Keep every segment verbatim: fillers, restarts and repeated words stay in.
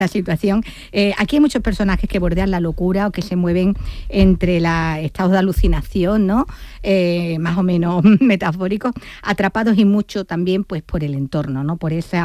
la situación. Eh, aquí hay muchos personajes que bordean la locura o que se mueven entre los estados de alucinación, ¿no? Eh, más o menos metafóricos, atrapados y mucho también pues por el entorno, ¿no? Por esa,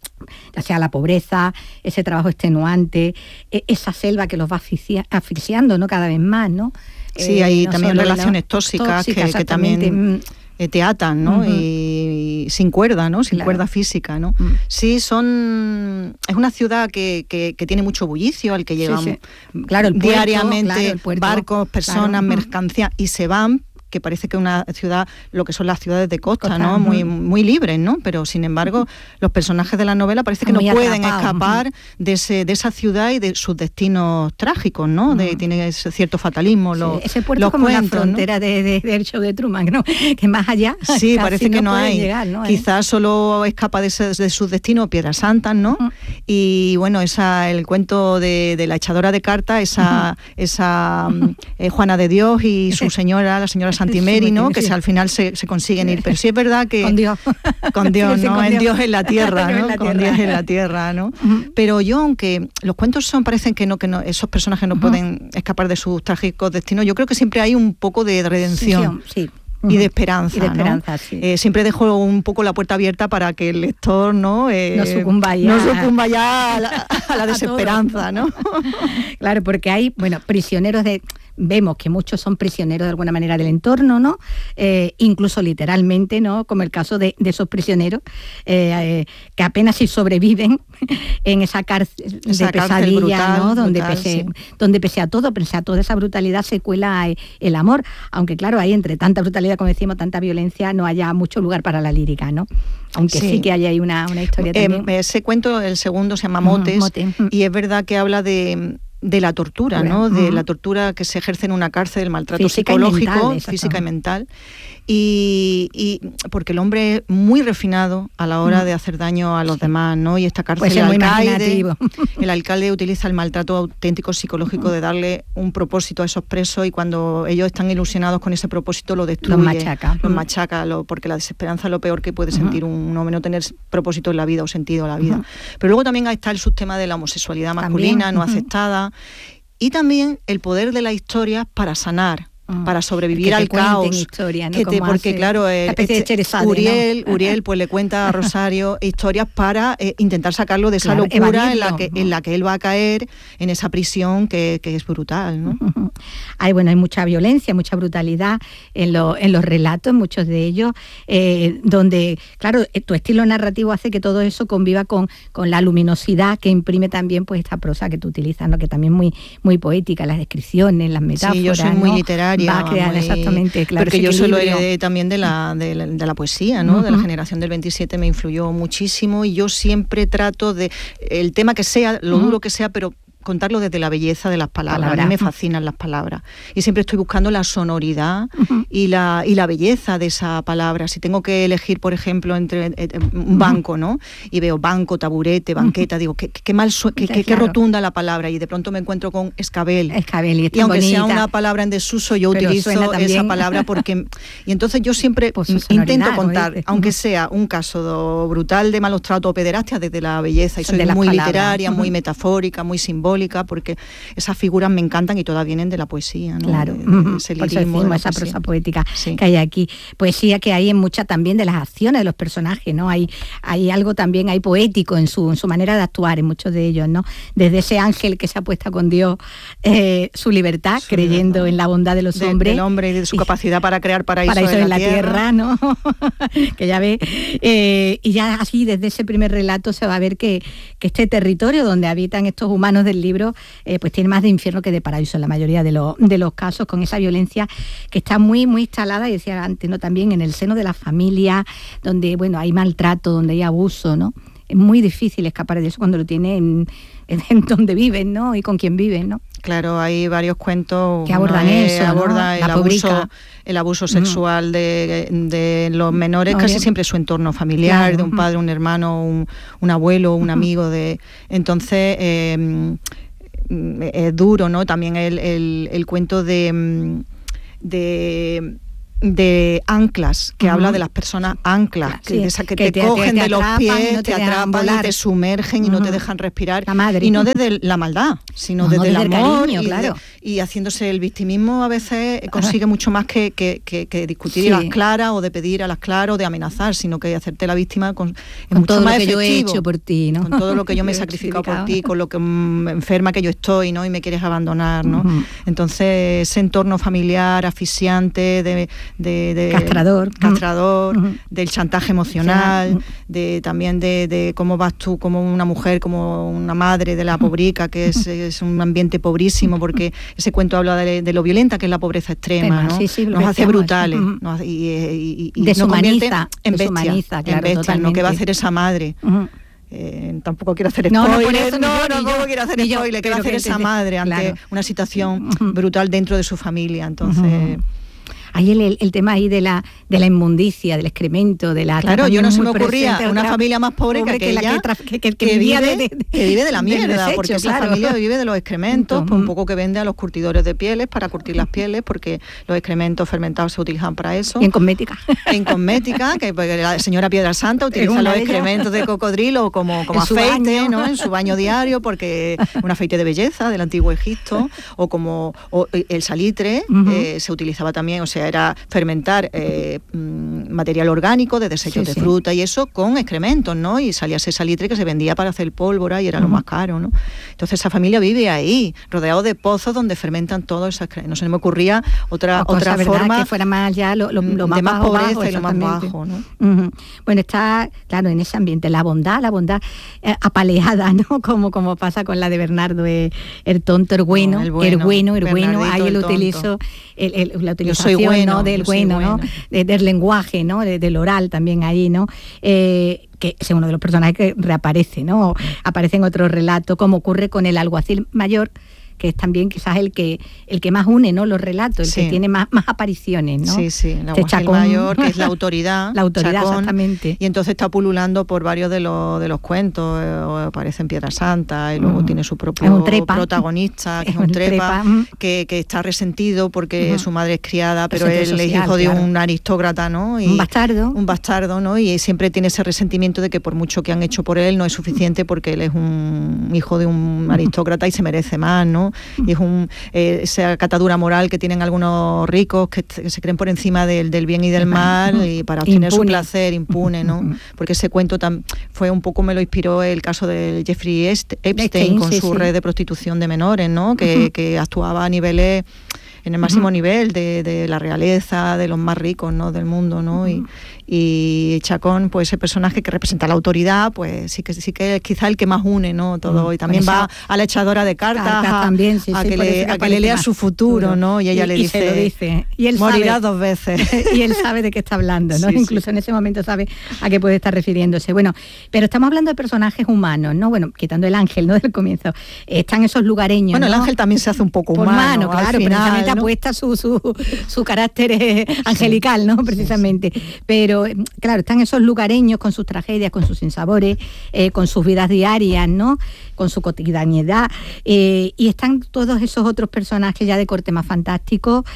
ya sea la pobreza, ese trabajo extenuante, esa selva que los va asfixia, asfixiando, ¿no? Cada vez más, ¿no? Sí, eh, hay no también relaciones no, tóxicas, tóxicas que, que también eh, te atan, ¿no? Uh-huh. y, y sin cuerda, ¿no? Sin claro. cuerda física, ¿no? Uh-huh. Sí, son... Es una ciudad que, que, que tiene mucho bullicio, al que llegan sí, sí. Claro, el puerto, diariamente claro, el puerto, barcos, personas, claro. mercancías, y se van, que parece que una ciudad, lo que son las ciudades de costa, costa ¿no? Muy, muy libres, ¿no? Pero sin embargo, uh-huh. los personajes de la novela parece que muy no pueden atrapado. escapar uh-huh. de ese, de esa ciudad y de sus destinos trágicos, ¿no? Uh-huh. De, tiene ese cierto fatalismo. Sí, los, ese puerto los es como cuentos, la frontera ¿no? de, de, del show de Truman, ¿no? Que más allá sí, parece que no, no hay. Llegar, ¿no? Quizás solo escapa de, ese, de sus destinos Piedras Santas, ¿no? Uh-huh. Y bueno, esa, el cuento de, de la echadora de cartas, esa, uh-huh. esa eh, Juana de Dios y su señora, la señora Santimeri, ¿no? Que al final se, se consiguen ir, pero sí es verdad que con Dios, con Dios, sí, no, con en Dios. Dios en la tierra, ¿no? en la con tierra. Dios en la tierra, ¿no? Uh-huh. Pero yo, aunque los cuentos son parecen que no, que no, esos personajes no uh-huh. pueden escapar de sus trágicos destinos, yo creo que siempre hay un poco de redención. Sí. Y de esperanza, y de esperanza ¿no? sí. eh, siempre dejo un poco la puerta abierta para que el lector no, eh, no sucumba ya, no sucumba ya a la, a la desesperanza, ¿no? Claro, porque hay, bueno, prisioneros de... Vemos que muchos son prisioneros de alguna manera del entorno, ¿no? Eh, incluso literalmente, ¿no? Como el caso de, de esos prisioneros eh, eh, que apenas si sobreviven en esa cárcel de esa pesadilla, cárcel brutal, ¿no? Donde, brutal, pese, sí. donde pese a todo, pese a toda esa brutalidad se cuela el amor, aunque claro, ahí entre tanta brutalidad, como decimos, tanta violencia, no haya mucho lugar para la lírica, ¿no? Aunque sí, sí que hay ahí una, una historia eh, también. Ese cuento, el segundo, se llama Motes, uh-huh, Mote. y es verdad que habla de... de la tortura, ¿no? De uh-huh. la tortura que se ejerce en una cárcel, el maltrato física psicológico, y mental, física y mental. Y, y porque el hombre es muy refinado a la hora uh-huh. de hacer daño a los sí. demás, ¿no? Y esta cárcel, pues el, muy alcaide, el alcalde utiliza el maltrato auténtico psicológico uh-huh. de darle un propósito a esos presos, y cuando ellos están ilusionados con ese propósito lo destruye. Los machaca. Los uh-huh. machaca, lo, porque la desesperanza es lo peor que puede sentir uh-huh. un hombre, no tener propósito en la vida o sentido en la vida. Uh-huh. Pero luego también está el subtema de la homosexualidad masculina, ¿también? no uh-huh. aceptada. Y también el poder de la historia para sanar, uh, para sobrevivir al caos. Historia, ¿no? que te, porque hace, claro, eh, este, Sade, Uriel, ¿no? Uriel pues le cuenta a Rosario historias para eh, intentar sacarlo de esa claro, locura en la, que, uh-huh. en la que él va a caer, en esa prisión que, que es brutal, ¿no? Uh-huh. Hay, bueno, hay mucha violencia, mucha brutalidad en, lo, en los relatos, muchos de ellos, eh, donde, claro, tu estilo narrativo hace que todo eso conviva con, con la luminosidad que imprime también pues esta prosa que tú utilizas, ¿no? Que también es muy, muy poética, las descripciones, las metáforas. Sí, yo soy ¿no? muy literaria. Va a crear muy... exactamente, claro. Porque yo solo heredé también de la, de la, de la poesía, ¿no? Uh-huh. De la generación del veintisiete me influyó muchísimo, y yo siempre trato de, el tema que sea, lo uh-huh. duro que sea, pero contarlo desde la belleza de las palabras. Palabra. A mí me fascinan las palabras. Y siempre estoy buscando la sonoridad uh-huh. y, la, y la belleza de esa palabra. Si tengo que elegir, por ejemplo, entre eh, un banco, ¿no? Y veo banco, taburete, banqueta, uh-huh. digo, qué, qué mal su- qué, qué, qué rotunda la palabra. Y de pronto me encuentro con escabel. Escabel, y, y aunque bonita. sea una palabra en desuso, yo Pero utilizo esa palabra porque... Y entonces yo siempre pues intento contar, aunque sea un caso brutal de malos tratos o pederastia, desde la belleza. Y soy muy palabras. literaria, uh-huh. muy metafórica, muy simbólica, porque esas figuras me encantan y todas vienen de la poesía, ¿no? Claro, de, de ese por eso decimos, esa prosa poética sí. que hay aquí. Poesía que hay en muchas también de las acciones de los personajes, ¿no? Hay, hay algo también, hay poético en su, en su manera de actuar, en muchos de ellos, ¿no? Desde ese ángel que se apuesta con Dios eh, su libertad, su creyendo libertad. en la bondad de los de, hombres. Del hombre y de su y, capacidad para crear paraísos paraíso en la, en la tierra. tierra, ¿no? Que ya ve. Eh, y ya así, desde ese primer relato se va a ver que, que este territorio donde habitan estos humanos del libro Eh, pues tiene más de infierno que de paraíso en la mayoría de, lo, de los casos, con esa violencia que está muy muy instalada, y decía antes, ¿no? También en el seno de la familia, donde bueno hay maltrato, donde hay abuso, ¿no? Es muy difícil escapar de eso cuando lo tienen en, en donde viven, ¿no? Y con quien viven, ¿no? Claro, hay varios cuentos que abordan eso, ¿no? aborda el abuso, el abuso sexual mm. de, de los menores, no, casi bien. siempre su entorno familiar, claro. de un padre, un hermano, un, un abuelo, un uh-huh. amigo, de entonces eh, es duro, ¿no? También el, el, el cuento de, de de anclas, que uh-huh. habla de las personas anclas, sí, que, que, que te, te cogen te, te de los pies, no te, te atrapan y te sumergen uh-huh. y no te dejan respirar. La madre. Y no desde la maldad, sino no, desde, desde el amor. Cariño, y, claro. de, y haciéndose el victimismo a veces consigue mucho más que, que, que, que discutir sí. a las claras o de pedir a las claras o de amenazar, sino que hacerte la víctima con, es con mucho todo más lo que efectivo, yo he hecho por ti, ¿no? Con todo lo que yo me he sacrificado por ti, con lo que mm, enferma que yo estoy, ¿no? Y me quieres abandonar, ¿no? Uh-huh. Entonces, ese entorno familiar asfixiante de, de, de castrador, castrador uh-huh. del chantaje emocional, uh-huh. de también de, de cómo vas tú como una mujer, como una madre de la pobrica, que es, es un ambiente pobrísimo, porque ese cuento habla de, de lo violenta que es la pobreza extrema, ¿no? Sí, sí, nos hace brutales, uh-huh. nos hace, y, y, y deshumaniza, en bestia, deshumaniza, claro, en bestia, totalmente. ¿no? ¿Qué va a hacer esa madre? Uh-huh. Eh, tampoco quiero hacer spoiler, no, no, por eso, no, no, no, no quiero hacer spoiler, ¿qué va a hacer esa madre ante claro. una situación uh-huh. brutal dentro de su familia? Entonces... Uh-huh. Ahí el, el, el tema ahí de la de la inmundicia, del excremento, de la... Claro, yo no se me ocurría una otra, familia más pobre, pobre que, que aquella, que, que, que, que, vive, de, de, que vive de la mierda, desecho, porque claro. esa familia vive de los excrementos, pues un poco que vende a los curtidores de pieles para curtir las pieles, porque los excrementos fermentados se utilizan para eso. Y en cosmética. En cosmética, que la señora Piedra Santa utiliza los excrementos de cocodrilo como, como aceite, ¿no? En su baño diario, porque un aceite de belleza del antiguo Egipto, o como o el salitre, uh-huh. eh, se utilizaba también, o sea, era fermentado Eh, material orgánico de desechos sí, de sí. fruta y eso con excrementos, ¿no? Y salía ese salitre que se vendía para hacer pólvora y era uh-huh. lo más caro, ¿no? Entonces esa familia vive ahí, rodeado de pozos donde fermentan todo eso. No se me ocurría otra o otra cosa, forma que fuera más ya lo, lo, lo más de más bajo, pobreza bajo, y lo más bajo, ¿no? Uh-huh. Bueno, está claro en ese ambiente la bondad, la bondad eh, apaleada, ¿no? Como como pasa con la de Bernardo, eh, el tonto, el bueno, no, el bueno, el bueno, el bueno. Ahí él utilizó el, el, la utilización, bueno, ¿no? Del bueno, bueno. ¿no? De, del lenguaje, ¿no? De, del oral también ahí, ¿no? Eh, que es uno de los personajes que reaparece, ¿no? Aparece en otro relato, como ocurre con el alguacil mayor, que es también quizás el que el que más une, ¿no? Los relatos, el sí. que tiene más, más apariciones, ¿no? Sí, sí, el alguacil mayor, que es la autoridad. La autoridad, Chacón, exactamente. Y entonces está pululando por varios de los de los cuentos, eh, aparece en Piedra Santa, y luego uh-huh. tiene su propio protagonista, que es, es un trepa, trepa uh-huh. que, que está resentido porque uh-huh. su madre es criada, pero él social, es hijo de claro. un aristócrata, ¿no? Y un bastardo. Un bastardo, ¿no? Y siempre tiene ese resentimiento de que por mucho que han hecho por él no es suficiente porque él es un hijo de un aristócrata y se merece más, ¿no? Y es un, eh, esa catadura moral que tienen algunos ricos que, que se creen por encima del, del bien y del mal y para obtener impune. Su placer impune, ¿no? Porque ese cuento tam, fue un poco, me lo inspiró el caso de Jeffrey Epstein, Epstein con sí, su sí. red de prostitución de menores, ¿no? Que, uh-huh. que actuaba a niveles en el máximo uh-huh. nivel de, de la realeza, de los más ricos, ¿no? Del mundo, ¿no? Uh-huh. Y, y Chacón, pues ese personaje que representa la autoridad, pues sí que sí que es quizá el que más une, ¿no? Todo. Uh-huh. Y también va a la echadora de cartas, cartas a, también, sí, a, sí, que, le, a que le lea su futuro, ¿no? Y ella y, le y dice, se lo dice. Y él morirá sabe, dos veces. Y él sabe de qué está hablando, ¿no? Sí, Incluso sí. en ese momento sabe a qué puede estar refiriéndose. Bueno, pero estamos hablando de personajes humanos, ¿no? Bueno, quitando el ángel, ¿no? Del comienzo. Están esos lugareños, Bueno, ¿no? el ángel también se hace un poco humano, humano claro, final, precisamente ¿no? apuesta su, su, su carácter eh, angelical, ¿no? Precisamente. Sí, sí. Pero, claro, están esos lugareños con sus tragedias, con sus sinsabores, eh, con sus vidas diarias, ¿no? Con su cotidianidad. Eh, y están todos esos otros personajes ya de corte más fantástico,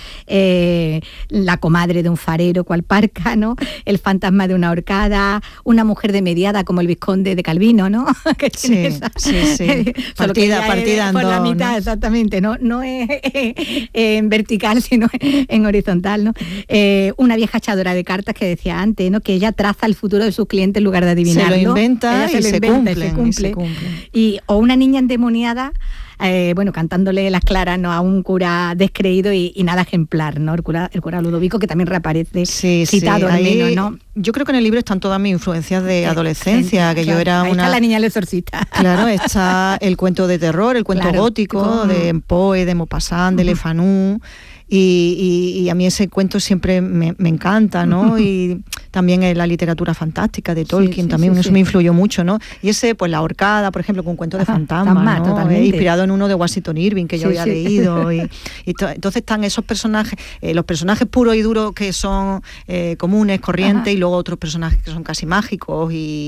eh, la comadre de un farero cual Parca, ¿no? El fantasma de una horcada, una mujer de mediada como el vizconde de Calvino, ¿no? Que sí, esa, sí, sí. Partida, partida es por andó, la mitad, ¿no? Exactamente, ¿no? No es eh, en vertical, sino en horizontal, ¿no? Eh, una vieja echadora de cartas que decía antes, ¿no? Que ella traza el futuro de sus clientes en lugar de adivinarlo. Se lo inventa, y, se, se, inventa cumplen, y se cumple. Y se cumplen. Y, o una niña endemoniada, eh, bueno, cantándole las claras, ¿no? A un cura descreído y, y nada ejemplar, ¿no? El cura, el cura Ludovico, que también reaparece sí, citado sí. al Ahí, menos, ¿no? Yo creo que en el libro están todas mis influencias de adolescencia, que claro, yo era ahí una... Está la niña del exorcista. Claro, está el cuento de terror, el cuento claro, gótico, como... de Poe, de Maupassant, de uh-huh. Le Fanu. Y, y, y a mí ese cuento siempre me, me encanta, ¿no? Y también la literatura fantástica de Tolkien, sí, sí, también sí, eso sí. me influyó mucho, ¿no? Y ese, pues La ahorcada, por ejemplo, con un cuento de fantasma, ¿no? Eh, inspirado en uno de Washington Irving que yo sí, había sí. leído. Y, y to, entonces están esos personajes, eh, los personajes puros y duros que son eh, comunes, corrientes, Ajá. y luego otros personajes que son casi mágicos y,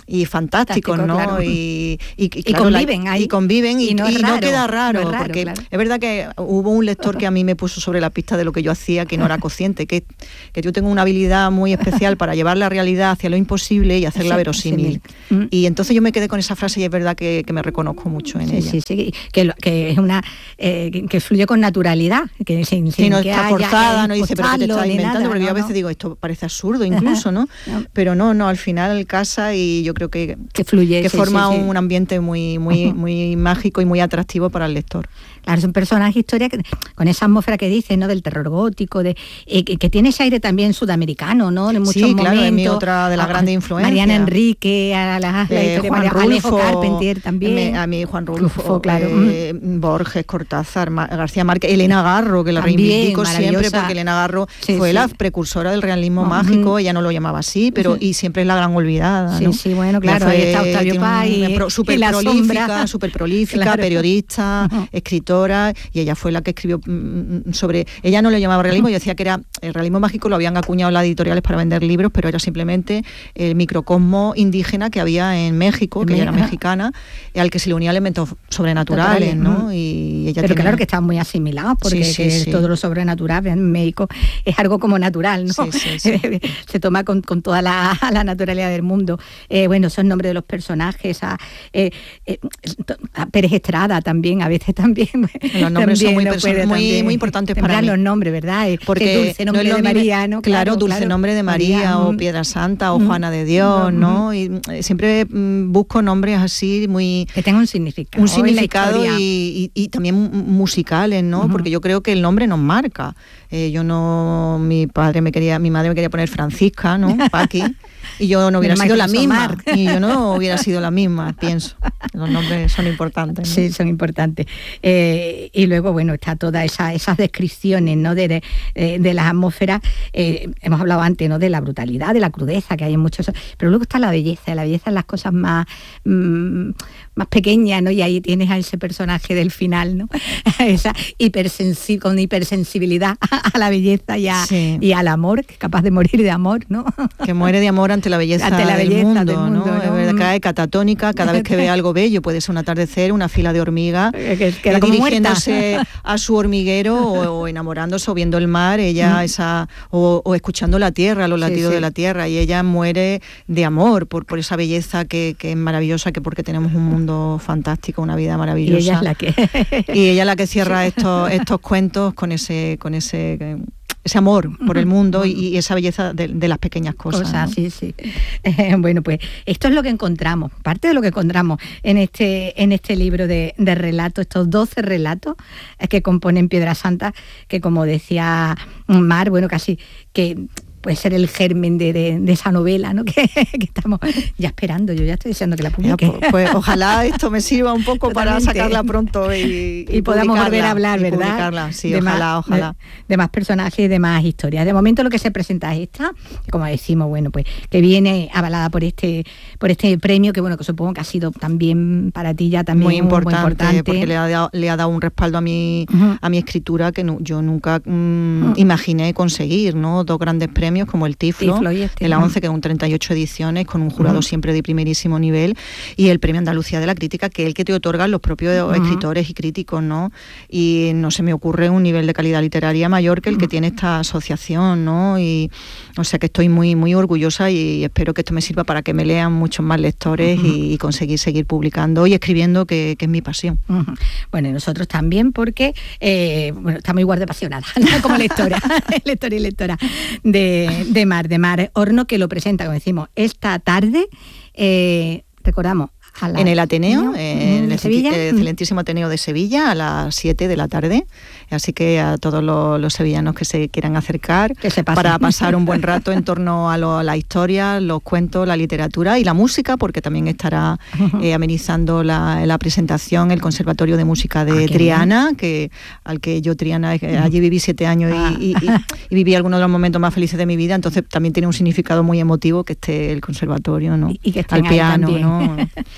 y fantásticos, ¿no? Claro. Y, y, y, claro, y conviven la, ahí. Y conviven y, y, no, y no queda raro, no es raro porque claro. es verdad que hubo un lector que a mí me puso sobre la pista de lo que yo hacía, que no era consciente, que, que yo tengo una habilidad muy especial para llevar la realidad hacia lo imposible y hacerla sí, verosímil. Sí, sí. Y entonces yo me quedé con esa frase y es verdad que, que me reconozco mucho en sí, ella. Sí, sí, que, que es una eh, que, que fluye con naturalidad, que sin, sí, sin no que está haya, forzada, eh, no dice, pero que te estás inventando, nada, porque no, yo a veces no. digo, esto parece absurdo incluso, ¿no? no. Pero no, no, al final casa y yo creo que, que fluye, que sí, forma sí, sí. un ambiente muy, muy, uh-huh. muy mágico y muy atractivo para el lector. Claro, son personajes, historias que, con esa atmósfera que dices, ¿no? Del terror gótico, de eh, que, que tiene ese aire también sudamericano, ¿no? En muchos sí, claro, momentos. Es mi otra de las grandes influencias. Mariana Enrique, a la, la eh, historia Juan de Rulfo, Alejo Carpentier también. Me, a mí Juan Rulfo, Rulfo claro. eh, Borges, Cortázar, Ma, García Márquez, Elena Garro, que la también, reivindico siempre porque Elena Garro sí, fue sí. la precursora del realismo uh-huh. mágico, ella no lo llamaba así, pero sí. y siempre es la gran olvidada, sí, ¿no? Sí, bueno, claro, fue, ahí está Octavio Paz y, pro, super y la prolífica, súper prolífica, claro. periodista, uh-huh. escritora, y ella fue la que escribió mm, sobre, ella no lo llamaba realismo, uh-huh. yo decía que era el realismo mágico, lo habían acuñado las editoriales para vender libros, pero era simplemente el microcosmo indígena que había en México, que ella era mexicana, al que se le unía elementos sobrenaturales, ¿no? Y ella pero tiene... claro que estaban muy asimilados, porque sí, sí, que sí. todo lo sobrenatural en México es algo como natural, ¿no? Sí, sí, sí. Se toma con, con toda la, la naturalidad del mundo. Eh, bueno, son nombres de los personajes, a, eh, eh, a Pérez Estrada también, a veces también. Los nombres también, son muy, no perso- muy, también, muy importantes para mí. los nombres, ¿verdad? Porque el dulce nombre no de María, ¿no? Claro, Claro, dulce claro. nombre de María, María o Piedra Santa o mm, Juana de Dios, mm, ¿no? Y siempre mm, busco nombres así muy... que tengan un significado. Un significado y, y, y también musicales, ¿no? Uh-huh. Porque yo creo que el nombre nos marca. Eh, yo no... Mi padre me quería... Mi madre me quería poner Francisca, ¿no? Paqui. Y yo no hubiera sido la misma. Y yo no hubiera sido la misma, pienso. Los nombres son importantes, ¿no? Sí, son importantes. Eh, y luego, bueno, está todas esa, esas descripciones, ¿no? De, de, de las atmósferas. Eh, hemos hablado antes, ¿no? De la brutalidad, de la crudeza, que hay en muchos... Pero luego está la belleza. La belleza en las cosas más, mmm, más pequeñas, ¿no? Y ahí tienes a ese personaje del final, ¿no? Esa hipersensi- con hipersensibilidad a la belleza y, a, sí. y al amor, que es capaz de morir de amor, ¿no? Que muere de amor ante la belleza, ante la del, belleza mundo, del mundo, ¿no? ¿no? Es verdad que cae catatónica cada vez que ve algo bello, puede ser un atardecer, una fila de hormigas, que, que eh, dirigiéndose a su hormiguero o, o enamorándose o viendo el mar, ella mm. esa o, o escuchando la tierra, los latidos sí, sí. de la tierra, y ella muere de amor por, por esa belleza que, que es maravillosa, que porque tenemos un mundo fantástico, una vida maravillosa. Y ella es la que y ella es la que cierra sí. estos estos cuentos con ese con ese ese amor por el mundo y, y esa belleza de, de las pequeñas cosas. cosas ¿no? Sí, sí. Eh, bueno, pues esto es lo que encontramos, parte de lo que encontramos en este, en este libro de, de relatos, estos doce relatos que componen Piedra Santa, que como decía Mar, bueno, casi que... puede ser el germen de, de, de esa novela, ¿no? que, que estamos ya esperando, yo ya estoy deseando que la publique. Ya, pues, pues ojalá esto me sirva un poco para sacarla pronto y, y, y podamos volver a hablar, ¿verdad? Sí, de ojalá, más, ojalá. De, de más personajes y de más historias. De momento lo que se presenta es esta, que como decimos, bueno, pues que viene avalada por este por este premio, que bueno, que supongo que ha sido también para ti ya también muy importante, muy importante. porque le ha, dado, le ha dado un respaldo a mi, uh-huh. a mi escritura que no, yo nunca mm, uh-huh. imaginé conseguir, ¿no? Dos grandes premios como el Tiflo, Tiflo y este, el A once, que con treinta y ocho ediciones, con un jurado uh-huh. siempre de primerísimo nivel, y el Premio Andalucía de la Crítica, que es el que te otorgan los propios uh-huh. escritores y críticos, ¿no? Y no se me ocurre un nivel de calidad literaria mayor que el uh-huh. que tiene esta asociación, ¿no? Y o sea que estoy muy muy orgullosa y espero que esto me sirva para que me lean muchos más lectores uh-huh. y, y conseguir seguir publicando y escribiendo, que, que es mi pasión. Uh-huh. Bueno, y nosotros también, porque eh, bueno, estamos igual de apasionadas, ¿no? Como lectora, lectora y lectora de, de Mar, de Mar Horno, que lo presenta, como decimos, esta tarde, eh, recordamos, a la, en el Ateneo, en el Sevilla. excelentísimo Ateneo de Sevilla, a las siete de la tarde. Así que a todos los, los sevillanos que se quieran acercar que se para pasar un buen rato en torno a, lo, a la historia, los cuentos, la literatura y la música, porque también estará eh, amenizando la, la presentación el Conservatorio de Música de ah, Triana, que al que yo Triana, allí viví siete años ah. y, y, y, y viví algunos de los momentos más felices de mi vida, entonces también tiene un significado muy emotivo que esté el conservatorio, ¿no? Y, y que al piano, ¿no?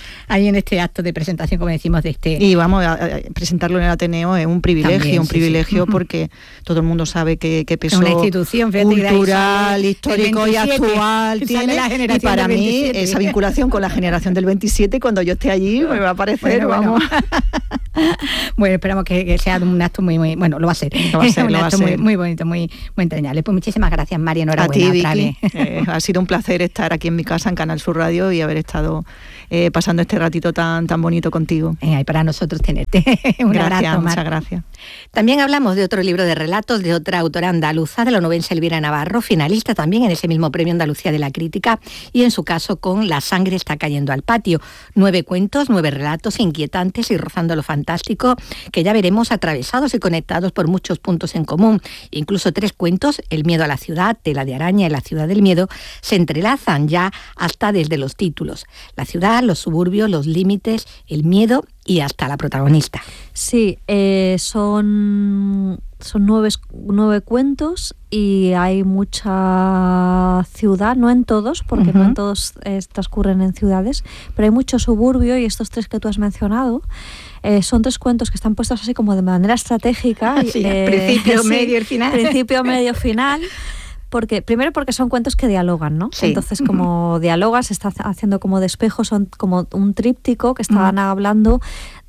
ahí en este acto de presentación, como decimos, de este... Y vamos, a, a presentarlo en el Ateneo es un privilegio, También, un sí, privilegio sí. porque todo el mundo sabe que, que peso una institución, cultural, histórico y actual tiene, y para mí esa vinculación con la generación del veintisiete, cuando yo esté allí, me va a parecer, bueno, vamos... Bueno. Bueno, esperamos que, que sea un acto muy, muy, bueno, lo va a ser, lo va a ser, un lo acto va a muy, ser. muy bonito, muy, muy entrañable. Pues muchísimas gracias, María, enhorabuena. A ti, Vicky, eh, ha sido un placer estar aquí en mi casa, en Canal Sur Radio, y haber estado eh, pasando este ratito tan, tan bonito contigo. Eh, y para nosotros tenerte. Un gracias, abrazo, Mar. Muchas gracias. También hablamos de otro libro de relatos de otra autora andaluza, de la onubense Elvira Navarro, finalista también en ese mismo Premio Andalucía de la Crítica, y en su caso con La sangre está cayendo al patio. Nueve cuentos, nueve relatos inquietantes y rozando lo fantástico, que ya veremos atravesados y conectados por muchos puntos en común. Incluso tres cuentos, El miedo a la ciudad, Tela de araña y La ciudad del miedo, se entrelazan ya hasta desde los títulos. La ciudad, los suburbios, los límites, el miedo y hasta la protagonista. Sí, eh, son, son nueve, nueve cuentos y hay mucha ciudad, no en todos, porque uh-huh. no en todos eh, transcurren en ciudades, pero hay mucho suburbio, y estos tres que tú has mencionado eh, son tres cuentos que están puestos así como de manera estratégica. Sí, eh, principio, sí, medio y final. Principio, medio, final. Porque, primero porque son cuentos que dialogan, ¿no? Sí. Entonces, como uh-huh. dialogan, se está haciendo como de espejo, son como un tríptico que estaban uh-huh. hablando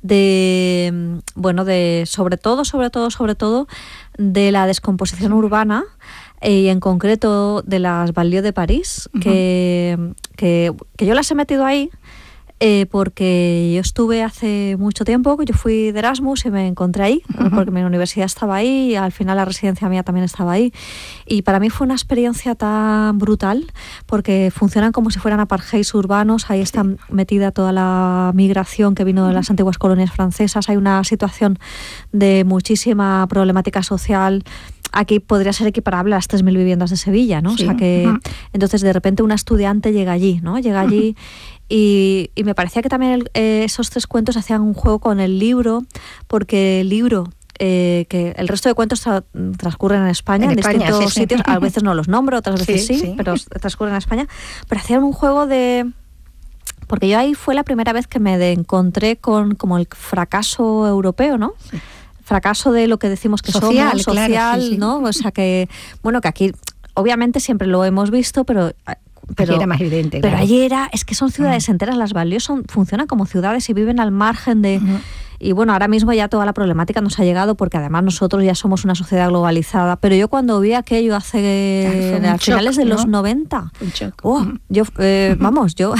de, bueno, de sobre todo, sobre todo, sobre todo, de la descomposición urbana, y en concreto de las banlieues de París, uh-huh. que, que, que yo las he metido ahí, Eh, porque yo estuve hace mucho tiempo, yo fui de Erasmus y me encontré ahí, uh-huh. porque mi universidad estaba ahí y al final la residencia mía también estaba ahí, y para mí fue una experiencia tan brutal porque funcionan como si fueran apartheids urbanos, ahí está metida toda la migración que vino de las antiguas colonias francesas, hay una situación de muchísima problemática social. Aquí podría ser equiparable a las tres mil viviendas de Sevilla, ¿no? Sí. O sea que uh-huh. entonces de repente una estudiante llega allí, ¿no? Llega allí uh-huh. y, y me parecía que también el, eh, esos tres cuentos hacían un juego con el libro, porque el libro, eh, que el resto de cuentos tra- transcurren en España, en, en España, distintos sí, sitios, sí. A veces no los nombro, otras veces sí, sí, sí, pero transcurren en España, pero hacían un juego de... Porque yo ahí fue la primera vez que me de encontré con como el fracaso europeo, ¿no? Sí. Fracaso de lo que decimos que social, somos, social, claro, sí, sí. ¿no? O sea que, bueno, que aquí obviamente siempre lo hemos visto, pero... Pero, allí era más evidente. Pero claro. allí era, es que son ciudades uh-huh. enteras, las banlieues son, funcionan como ciudades y viven al margen de... Uh-huh. Y bueno, ahora mismo ya toda la problemática nos ha llegado porque además nosotros ya somos una sociedad globalizada. Pero yo cuando vi aquello hace claro, a finales shock, de ¿no? los noventa, un shock. Oh, yo, eh, uh-huh. vamos, yo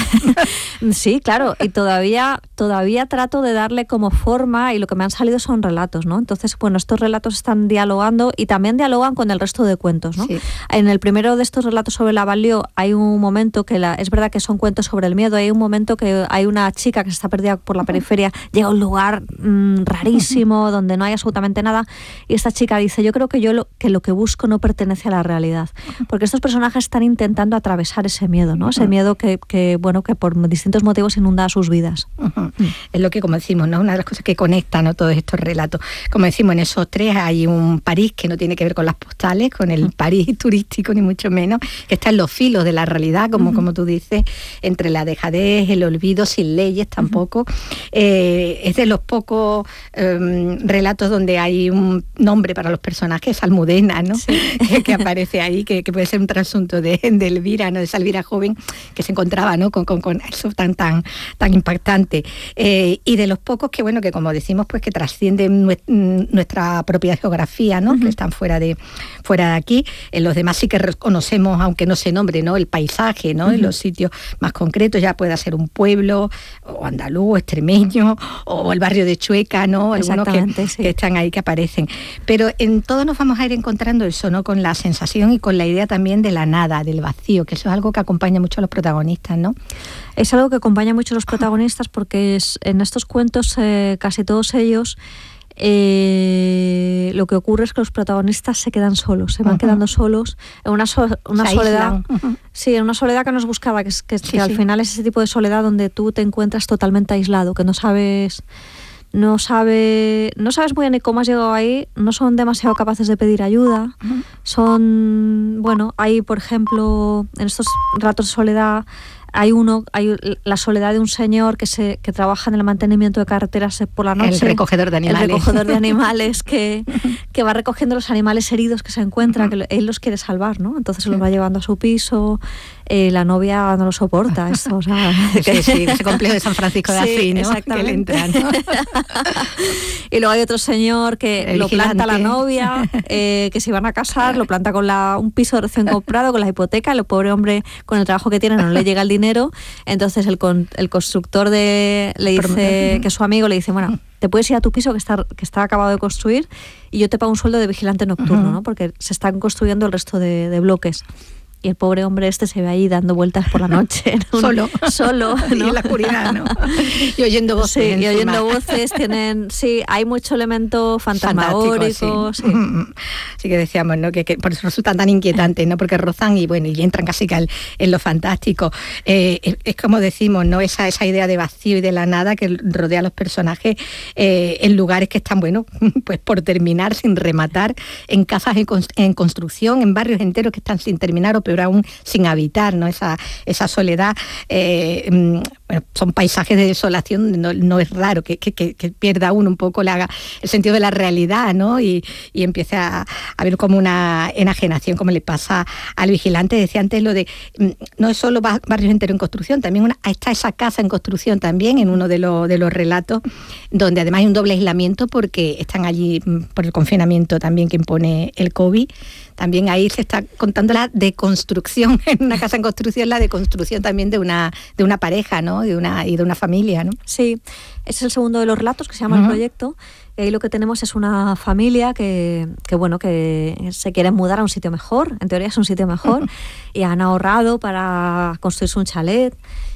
sí, claro, y todavía todavía trato de darle como forma, y lo que me han salido son relatos, ¿no? Entonces, bueno, estos relatos están dialogando y también dialogan con el resto de cuentos, ¿no? Sí. En el primero de estos relatos sobre la banlieue hay un momento que la, es verdad que son cuentos sobre el miedo, hay un momento que hay una chica que se está perdida por la periferia, llega a un lugar mmm, rarísimo donde no hay absolutamente nada, y esta chica dice, yo creo que yo lo que, lo que busco no pertenece a la realidad, porque estos personajes están intentando atravesar ese miedo, ¿no? Ese miedo que, que bueno, que por distintos motivos inunda sus vidas. Uh-huh. Es lo que, como decimos, ¿no? Una de las cosas que conectan, ¿no? Todos estos relatos. Como decimos, en esos tres hay un París que no tiene que ver con las postales, con el París turístico, ni mucho menos, que está en los filos de la realidad, como, uh-huh. como tú dices, entre la dejadez, el olvido, sin leyes tampoco. Uh-huh. Eh, es de los pocos eh, relatos donde hay un nombre para los personajes, Almudena, ¿no? Sí. que, que aparece ahí, que, que puede ser un trasunto de, de Elvira, ¿no? De esa Elvira joven que se encontraba, ¿no? Con, con, con eso tan, tan, tan impactante. Eh, y de los pocos que, bueno, que como decimos, pues que trascienden nuestra propia geografía, ¿no? Uh-huh. Que están fuera de, fuera de aquí. En los demás sí que reconocemos, aunque no se nombre, ¿no? El paisaje, ¿no? Uh-huh. En los sitios más concretos, ya pueda ser un pueblo, o andaluz, o extremeño, o el barrio de Chueca, ¿no? Algunos que, sí. que están ahí, que aparecen. Pero en todo nos vamos a ir encontrando eso, ¿no? Con la sensación y con la idea también de la nada, del vacío, que eso es algo que acompaña mucho a los protagonistas, ¿no? Es algo que acompaña mucho a los protagonistas porque es, en estos cuentos, eh, casi todos ellos, eh, lo que ocurre es que los protagonistas se quedan solos, se van uh-huh. quedando solos en una, so, una soledad, uh-huh. sí, en una soledad que nos buscaba, que, es, que, sí, que sí. al final es ese tipo de soledad donde tú te encuentras totalmente aislado, que no sabes... No sabe, no sabes muy bien cómo has llegado ahí, no son demasiado capaces de pedir ayuda, uh-huh. son, bueno, hay por ejemplo, en estos ratos de soledad Hay uno, hay la soledad de un señor que se que trabaja en el mantenimiento de carreteras por la noche. El recogedor de animales. El recogedor de animales que, que va recogiendo los animales heridos que se encuentra, que él los quiere salvar, ¿no? Entonces se los va llevando a su piso. Eh, la novia no lo soporta esto, o sea, sí, sí, ese complejo de San Francisco de Asís, sí, ¿no? Exactamente. Que le entra, ¿no? Y luego hay otro señor que el lo vigilante. planta la novia, eh, que se iban a casar, lo planta con la, un piso recién comprado, con la hipoteca, el pobre hombre con el trabajo que tiene no le llega el dinero, entonces el, con, el constructor de, le dice, que su amigo le dice, bueno, te puedes ir a tu piso que está, que está acabado de construir y yo te pago un sueldo de vigilante nocturno, uh-huh. ¿no? Porque se están construyendo el resto de, de bloques. Y el pobre hombre este se ve ahí dando vueltas por la noche. Un, solo. Solo, ¿no? Y en la oscuridad, ¿no? Y oyendo voces. Sí, y oyendo voces. Tienen, sí, hay mucho elemento fantasmagórico. Sí. Sí. Así que decíamos, ¿no? Que, que por eso resultan tan inquietantes, ¿no? Porque rozan y bueno, y entran casi que al, en lo fantástico. Eh, es, es como decimos, ¿no? Esa, esa idea de vacío y de la nada que rodea a los personajes eh, en lugares que están, bueno, pues por terminar, sin rematar, en casas en, en construcción, en barrios enteros que están sin terminar o pero aún sin habitar, ¿no? Esa, esa soledad, eh, bueno, son paisajes de desolación, no, no es raro que, que, que pierda uno un poco la, el sentido de la realidad, ¿no? Y, y empiece a, a ver como una enajenación, como le pasa al vigilante. Decía antes lo de, no es solo barrios enteros en construcción, también una, está esa casa en construcción también en uno de, lo, de los relatos, donde además hay un doble aislamiento porque están allí por el confinamiento también que impone el COVID. También ahí se está contando la deconstrucción, en una casa en construcción, la deconstrucción también de una, de una pareja, ¿no? De una, y de una familia, ¿no? Sí, ese es el segundo de los relatos que se llama uh-huh. El proyecto. Y ahí lo que tenemos es una familia que, que, bueno, que se quiere mudar a un sitio mejor, en teoría es un sitio mejor, uh-huh. y han ahorrado para construirse un chalet.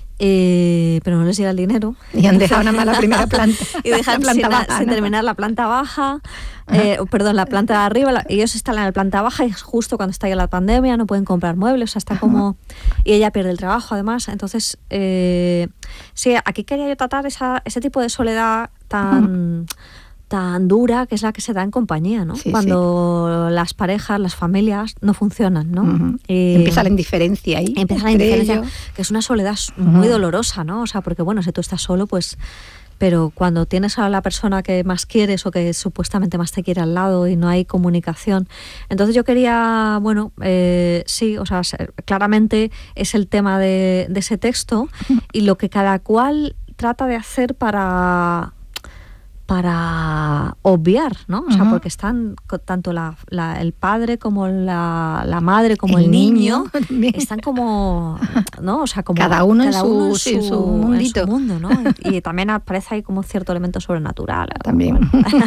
Eh, pero no les llega el dinero y han dejado nada más la primera planta y dejan la planta sin, baja, sin ¿no? terminar la planta baja, eh, perdón, la planta de arriba, la, ellos instalan en la planta baja y justo cuando está ya la pandemia no pueden comprar muebles, o sea, está como, y ella pierde el trabajo además, entonces eh, sí, aquí quería yo tratar esa, ese tipo de soledad tan tan dura que es la que se da en compañía, ¿no? Sí, Cuando sí. las parejas, las familias no funcionan, ¿no? Uh-huh. Eh, empieza la indiferencia ahí. Empieza la indiferencia, ellos. Que es una soledad uh-huh. muy dolorosa, ¿no? O sea, porque bueno, si tú estás solo, pues... Pero cuando tienes a la persona que más quieres o que supuestamente más te quiere al lado y no hay comunicación. Entonces yo quería, bueno, eh, sí, o sea, claramente es el tema de, de ese texto y lo que cada cual trata de hacer para... para obviar, ¿no? O sea, uh-huh. porque están tanto la, la, el padre como la, la madre como el, el niño, niño están como, ¿no? O sea, como cada uno, cada en, uno su, en, su, su mundito. En su mundo, ¿no? Y, y también aparece ahí como cierto elemento sobrenatural. También.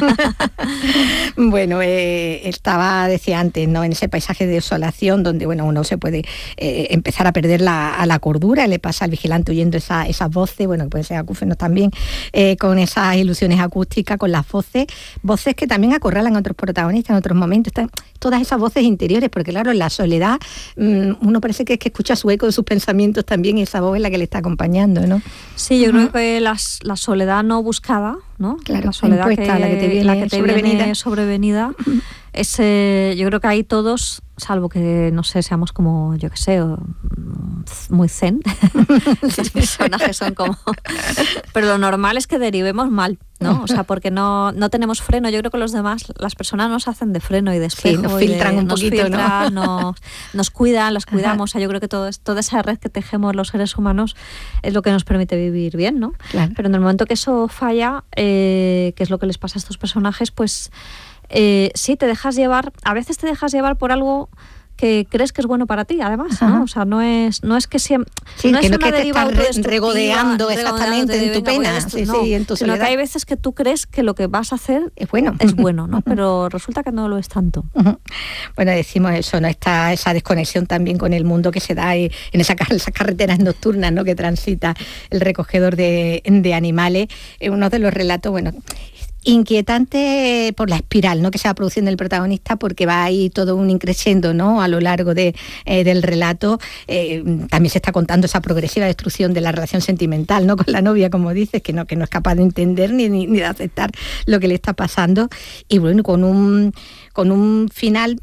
Bueno, bueno eh, estaba, decía antes, ¿no? En ese paisaje de desolación donde, bueno, uno se puede eh, empezar a perder la, a la cordura, le pasa al vigilante oyendo esa, esas voces, bueno, que puede ser acúfenos también, eh, con esas ilusiones acústicas, con las voces, voces que también acorralan a otros protagonistas en otros momentos, están todas esas voces interiores, porque claro, en la soledad mmm, uno parece que es que escucha su eco de sus pensamientos también y esa voz es la que le está acompañando, ¿no? Sí, yo uh-huh. creo que las, la soledad no buscada, ¿no? Claro, la soledad impuesta, que, la que te viene, la que te sobrevenida. Viene sobrevenida uh-huh. es, eh, yo creo que ahí todos, salvo que, no sé, seamos como, yo qué sé, muy zen, los personajes son como... Pero lo normal es que derivemos mal, ¿no? O sea, porque no, no tenemos freno. Yo creo que los demás, las personas nos hacen de freno y de espejo. Sí, nos filtran de, un nos poquito, filtran, ¿no? Nos, nos cuidan, los cuidamos. O sea, yo creo que todo, toda esa red que tejemos los seres humanos es lo que nos permite vivir bien, ¿no? Claro. Pero en el momento que eso falla, eh, que es lo que les pasa a estos personajes, pues eh, sí, te dejas llevar, a veces te dejas llevar por algo que crees que es bueno para ti, además, ¿no? O sea, no es, no es que siempre... Sí, no que es no una que te deriva estás regodeando exactamente en tu pena, esto, sí, no, sí, en tu sino soledad. que hay veces que tú crees que lo que vas a hacer es bueno, es bueno, ¿no? Pero resulta que no lo es tanto. Uh-huh. Bueno, decimos eso, ¿no? Está esa desconexión también con el mundo que se da en esa, esas carreteras nocturnas, ¿no? Que transita el recogedor de, de animales. Uno de los relatos, bueno... inquietante por la espiral, ¿no? Que se va produciendo el protagonista, porque va ahí todo un increciendo, ¿no? A lo largo de, eh, del relato. Eh, también se está contando esa progresiva destrucción de la relación sentimental, ¿no? Con la novia, como dices, que no, que no es capaz de entender ni, ni, ni de aceptar lo que le está pasando. Y bueno, con un, con un final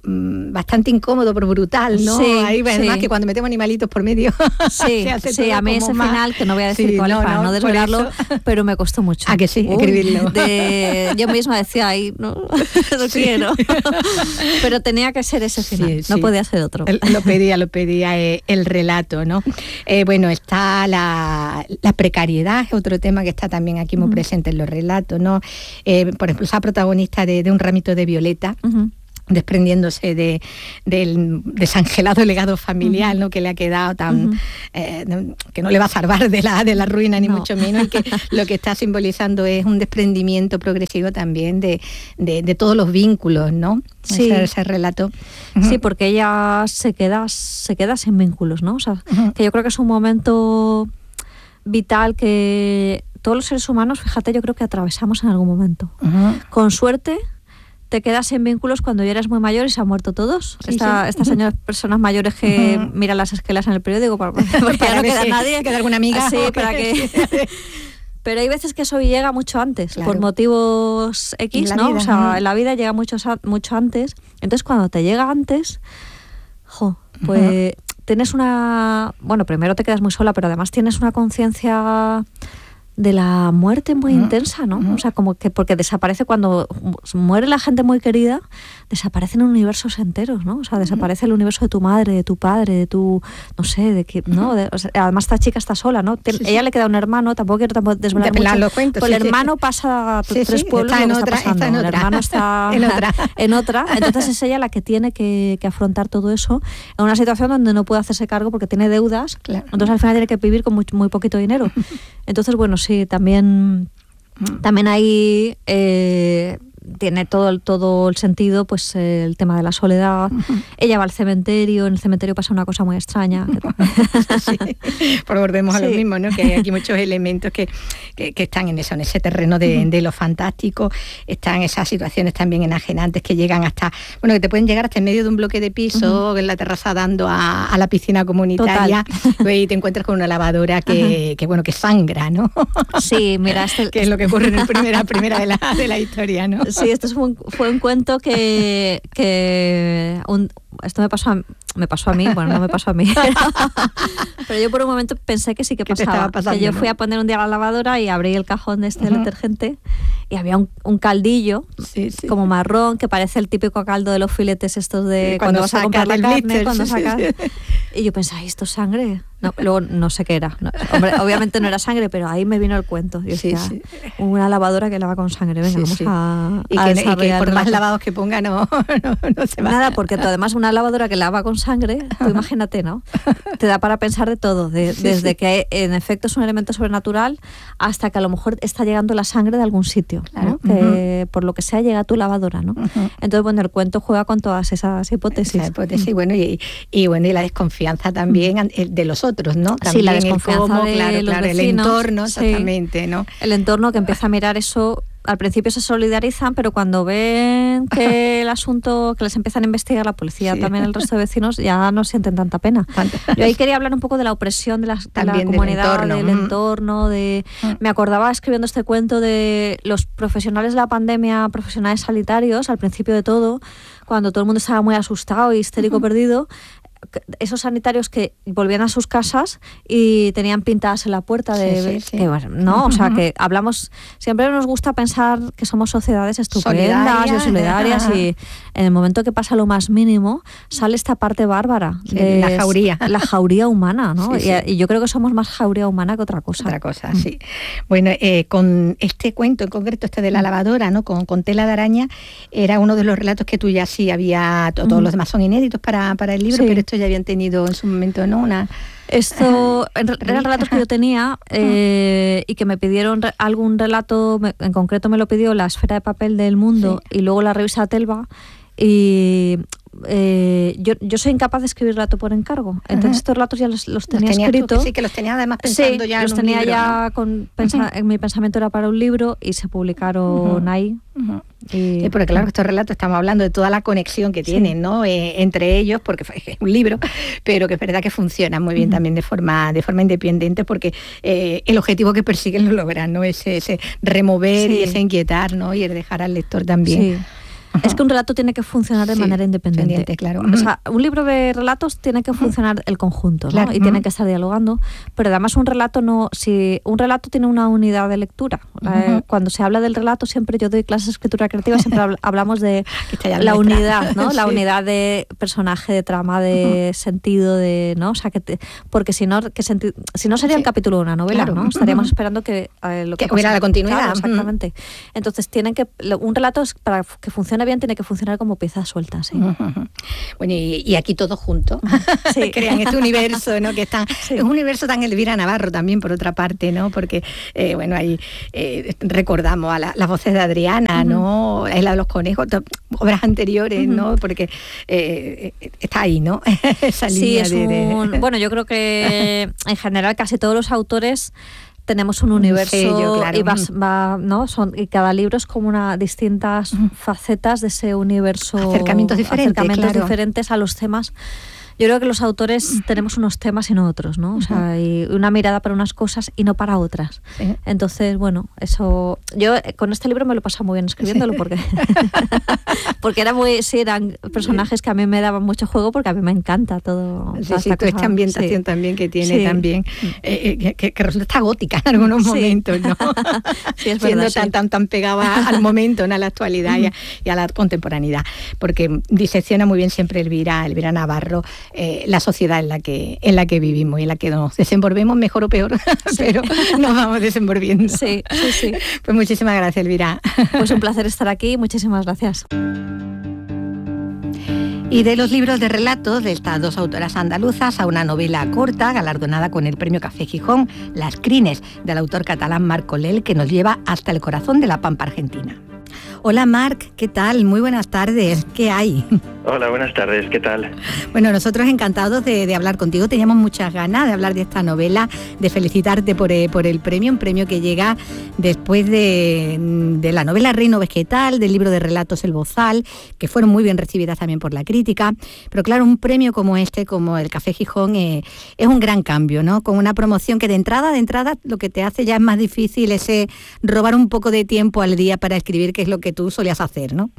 bastante incómodo, pero brutal, ¿no? Sí, Ahí además sí. que cuando metemos animalitos por medio sí, se hace sí, todo a mí como ese más... final, que no voy a decir Sí, cuál no, para no, no por desvelarlo, eso. pero me costó mucho. Ah, que sí, Uy, escribirlo. De, yo misma decía, ay, no, no Sí. quiero. Pero tenía que ser ese final, Sí, no sí. podía ser otro. El- Lo pedía, lo pedía eh, el relato, ¿no? Eh, bueno, está la, la precariedad, es otro tema que está también aquí muy Ujú. presente en los relatos, ¿no? Eh, por ejemplo, esa protagonista de, de Un ramito de violeta, Ujú. desprendiéndose de, del desangelado legado familiar, ¿no? Que le ha quedado tan Ujú. eh, que no le va a salvar de la de la ruina ni No. mucho menos, y que lo que está simbolizando es un desprendimiento progresivo también de, de, de todos los vínculos, ¿no? Sí. Ese, ese relato. Sí, porque ella se queda, se queda sin vínculos, ¿no? O sea, Ujú. que yo creo que es un momento vital que todos los seres humanos, fíjate, yo creo que atravesamos en algún momento. Ujú. Con suerte te quedas sin vínculos cuando ya eres muy mayor y se han muerto todos. Sí, Esta, sí. Estas señoras, personas mayores que Ujú. miran las esquelas en el periódico para, porque ya Para no ver queda si nadie. queda alguna amiga. Sí, para que... Pero hay veces que eso llega mucho antes, Claro. por motivos X, En la ¿no? vida, O sea, ujú. en la vida llega mucho, sa- mucho antes. Entonces, cuando te llega antes, jo, pues tienes una... Bueno, primero te quedas muy sola, pero además tienes una conciencia de la muerte muy Ujú. intensa, ¿no? Ujú. O sea, como que porque desaparece cuando muere la gente muy querida, desaparecen universos enteros, ¿no? O sea, desaparece el universo de tu madre, de tu padre, de tu, no sé, de que, ¿no? De- o sea, además esta chica está sola, ¿no? Tien- Sí, sí. ella le queda un hermano, tampoco quiero tampoco desvelar Ya, mucho. lo cuento, Pues sí, el sí. hermano pasa a Sí, tres sí, pueblos está lo en que otra, está pasando. está en El otra. hermano está En otra. en otra. Entonces es ella la que tiene que, que afrontar todo eso en una situación donde no puede hacerse cargo porque tiene deudas. Claro. Entonces al final tiene que vivir con muy, muy poquito dinero. Entonces, bueno, sí, también, también ahí eh, tiene todo el, todo el sentido, pues eh, el tema de la soledad. Ella va al cementerio, en el cementerio pasa una cosa muy extraña. Sí, pues volvemos a lo Sí. mismo, ¿no? Que hay aquí muchos elementos que, que, que están en eso, en ese terreno de, de lo fantástico. Están esas situaciones también enajenantes que llegan hasta, bueno, que te pueden llegar hasta en medio de un bloque de piso, uh-huh. en la terraza dando a, a la piscina comunitaria. Total. Y te encuentras con una lavadora que, uh-huh. que bueno, que sangra, ¿no? Sí, mira, este, que es lo que ocurre en la primera, primera de, la, de la historia, ¿no? Sí, esto fue un, fue un cuento que, que un, esto me pasó a, me pasó a mí, bueno, no me pasó a mí, pero, pero yo por un momento pensé que sí que pasaba, pasando, que yo fui ¿no? a poner un día a la lavadora y abrí el cajón de este uh-huh. detergente y había un, un caldillo sí, sí. como marrón que parece el típico caldo de los filetes estos de sí, cuando, cuando vas a comprar la carne, blister, cuando sí, sacas sí. y yo pensé, ay, esto es sangre. No, luego no sé qué era. No, hombre, obviamente no era sangre, pero ahí me vino el cuento. Yo decía, sí, sí. una lavadora que lava con sangre. Venga, sí, vamos sí. a, y a que, y que por más lavados que ponga no, no, no se va. Nada, porque tú, además una lavadora que lava con sangre, tú imagínate, ¿no? Te da para pensar de todo, de, sí, desde sí. que en efecto es un elemento sobrenatural hasta que a lo mejor está llegando la sangre de algún sitio, claro. ¿no? Que uh-huh. por lo que sea llega a tu lavadora, ¿no? Uh-huh. Entonces, bueno, el cuento juega con todas esas hipótesis. Esa hipótesis, uh-huh. bueno, y, y bueno, y la desconfianza también uh-huh. de los otros, ¿no? También sí, la desconfianza el cómo, de claro, los claro, vecinos, el entorno, sí. exactamente, ¿no? El entorno que empieza a mirar eso. Al principio se solidarizan, pero cuando ven que el asunto, que les empiezan a investigar la policía, sí. también el resto de vecinos, ya no sienten tanta pena. Yo ahí quería hablar un poco de la opresión de la, de la comunidad, del entorno, del entorno de... mm. me acordaba escribiendo este cuento de los profesionales de la pandemia, profesionales sanitarios, al principio de todo, cuando todo el mundo estaba muy asustado y histérico, uh-huh. perdido, esos sanitarios que volvían a sus casas y tenían pintadas en la puerta de sí, sí, sí. Que, bueno, no, o sea que hablamos, siempre nos gusta pensar que somos sociedades estupendas y solidarias y en el momento que pasa lo más mínimo sale esta parte bárbara sí, de la jauría, la jauría humana, ¿no? Sí, y, sí. y yo creo que somos más jauría humana que otra cosa. Otra cosa, mm. sí. Bueno, eh, con este cuento en concreto, este de la lavadora, ¿no? Con, con tela de araña, era uno de los relatos que tú ya sí había, todos mm. los demás son inéditos para, para el libro, sí. pero esto ya habían tenido en su momento, ¿no? Una Esto eran relatos que yo tenía eh, y que me pidieron re, algún relato, me, en concreto me lo pidió La Esfera de Papel del Mundo sí. y luego la revista Telva y eh, yo, yo soy incapaz de escribir relato por encargo, entonces uh-huh. estos relatos ya los, los tenía los escritos. Sí, que los tenía además pensando sí, ya los en tenía un libro, ya ¿no? con pensa, uh-huh. mi pensamiento era para un libro y se publicaron uh-huh. ahí. Uh-huh. Y, sí, porque claro, estos relatos estamos hablando de toda la conexión que tienen, sí. ¿no? Eh, entre ellos, porque es un libro, pero que es verdad que funcionan muy bien uh-huh. también de forma de forma independiente, porque eh, el objetivo que persiguen lo logran, ¿no? Ese, ese remover sí. y ese inquietar, ¿no? Y el dejar al lector también. Sí. Es que un relato tiene que funcionar de sí, manera independiente. Claro. O sea, un libro de relatos tiene que funcionar el conjunto, ¿no? Claro. Y tiene que estar dialogando, pero además un relato no, si un relato tiene una unidad de lectura, uh-huh. eh, cuando se habla del relato siempre yo doy clases de escritura creativa, siempre hablamos de la unidad, ¿no? Sí. La unidad de personaje, de trama, de uh-huh. sentido, de, ¿no? O sea, que te, porque si no, que senti, si no sería sí. el capítulo de una novela, claro. ¿no? Estaríamos uh-huh. esperando que eh, lo que, que hubiera la continuidad. Claro, exactamente. Uh-huh. Entonces tienen que un relato para que funcione bien tiene que funcionar como piezas sueltas, ¿sí? Uh-huh. Bueno, y, y aquí todos juntos sí. crean este universo, ¿no? Que está, sí. es un universo tan Elvira Navarro también, por otra parte, ¿no? Porque, eh, bueno, ahí eh, recordamos a la, las voces de Adriana, uh-huh. ¿no? La Isla de los Conejos, obras anteriores, uh-huh. ¿no? Porque eh, está ahí, ¿no? Esa sí, línea es de, un... de... Bueno, yo creo que en general casi todos los autores tenemos un universo, un sello, claro. y, vas, va, ¿no? Son, y cada libro es como una distintas uh-huh. facetas de ese universo, acercamientos diferentes, acercamientos claro. diferentes a los temas. Yo creo que los autores tenemos unos temas y no otros, ¿no? O sea, y una mirada para unas cosas y no para otras. Sí. Entonces, bueno, eso... Yo con este libro me lo he pasado muy bien escribiéndolo porque... porque era muy... Sí, eran personajes que a mí me daban mucho juego porque a mí me encanta todo. Sí, sí, toda esta ambientación sí. también que tiene sí. también, eh, que, que resulta gótica en algunos sí. momentos, ¿no? Sí, es Siendo verdad, tan, sí. tan, tan pegada al momento, ¿no? A la actualidad y a, y a la contemporaneidad. Porque disecciona muy bien siempre Elvira, Elvira Navarro, Eh, la sociedad en la que en la que vivimos y en la que nos desenvolvemos mejor o peor, sí. pero nos vamos desenvolviendo. Sí, sí, sí. Pues muchísimas gracias, Elvira. Pues un placer estar aquí, muchísimas gracias. Y de los libros de relatos de estas dos autoras andaluzas a una novela corta galardonada con el premio Café Gijón, Las crines, del autor catalán Marc Colell, que nos lleva hasta el corazón de la pampa argentina. Hola Marc, ¿qué tal? Muy buenas tardes, ¿qué hay? Hola, buenas tardes, ¿qué tal? Bueno, nosotros encantados de, de hablar contigo, teníamos muchas ganas de hablar de esta novela, de felicitarte por, eh, por el premio, un premio que llega después de, de la novela Reino Vegetal, del libro de relatos El Bozal, que fueron muy bien recibidas también por la crítica, pero claro, un premio como este, como el Café Gijón, eh, es un gran cambio, ¿no? Con una promoción que de entrada, de entrada, lo que te hace ya es más difícil ese robar un poco de tiempo al día para escribir, que es lo que tú solías hacer, ¿no?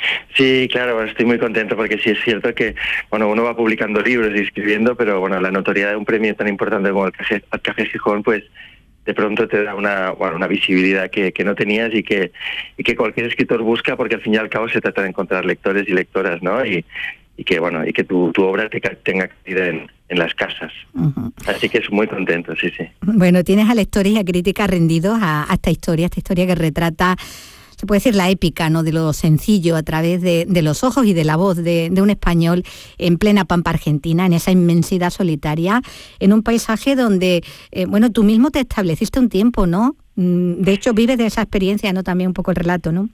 Sí, claro, estoy muy contento porque sí es cierto que, bueno, uno va publicando libros y escribiendo, pero bueno, la notoriedad de un premio tan importante como el Café, el Café Gijón, pues de pronto te da una, bueno, una visibilidad que, que no tenías y que, y que cualquier escritor busca, porque al fin y al cabo se trata de encontrar lectores y lectoras, ¿no? Y, y que, bueno, y que tu, tu obra te, tenga cabida en, en las casas. Uh-huh. Así que es muy contento, sí, sí. Bueno, tienes a lectores y a críticas rendidos a, a esta historia, esta historia que retrata, se puede decir, la épica, ¿no?, de lo sencillo a través de, de los ojos y de la voz de, de un español en plena pampa argentina, en esa inmensidad solitaria, en un paisaje donde, eh, bueno, tú mismo te estableciste un tiempo, ¿no? De hecho, vives de esa experiencia, ¿no?, también un poco el relato, ¿no?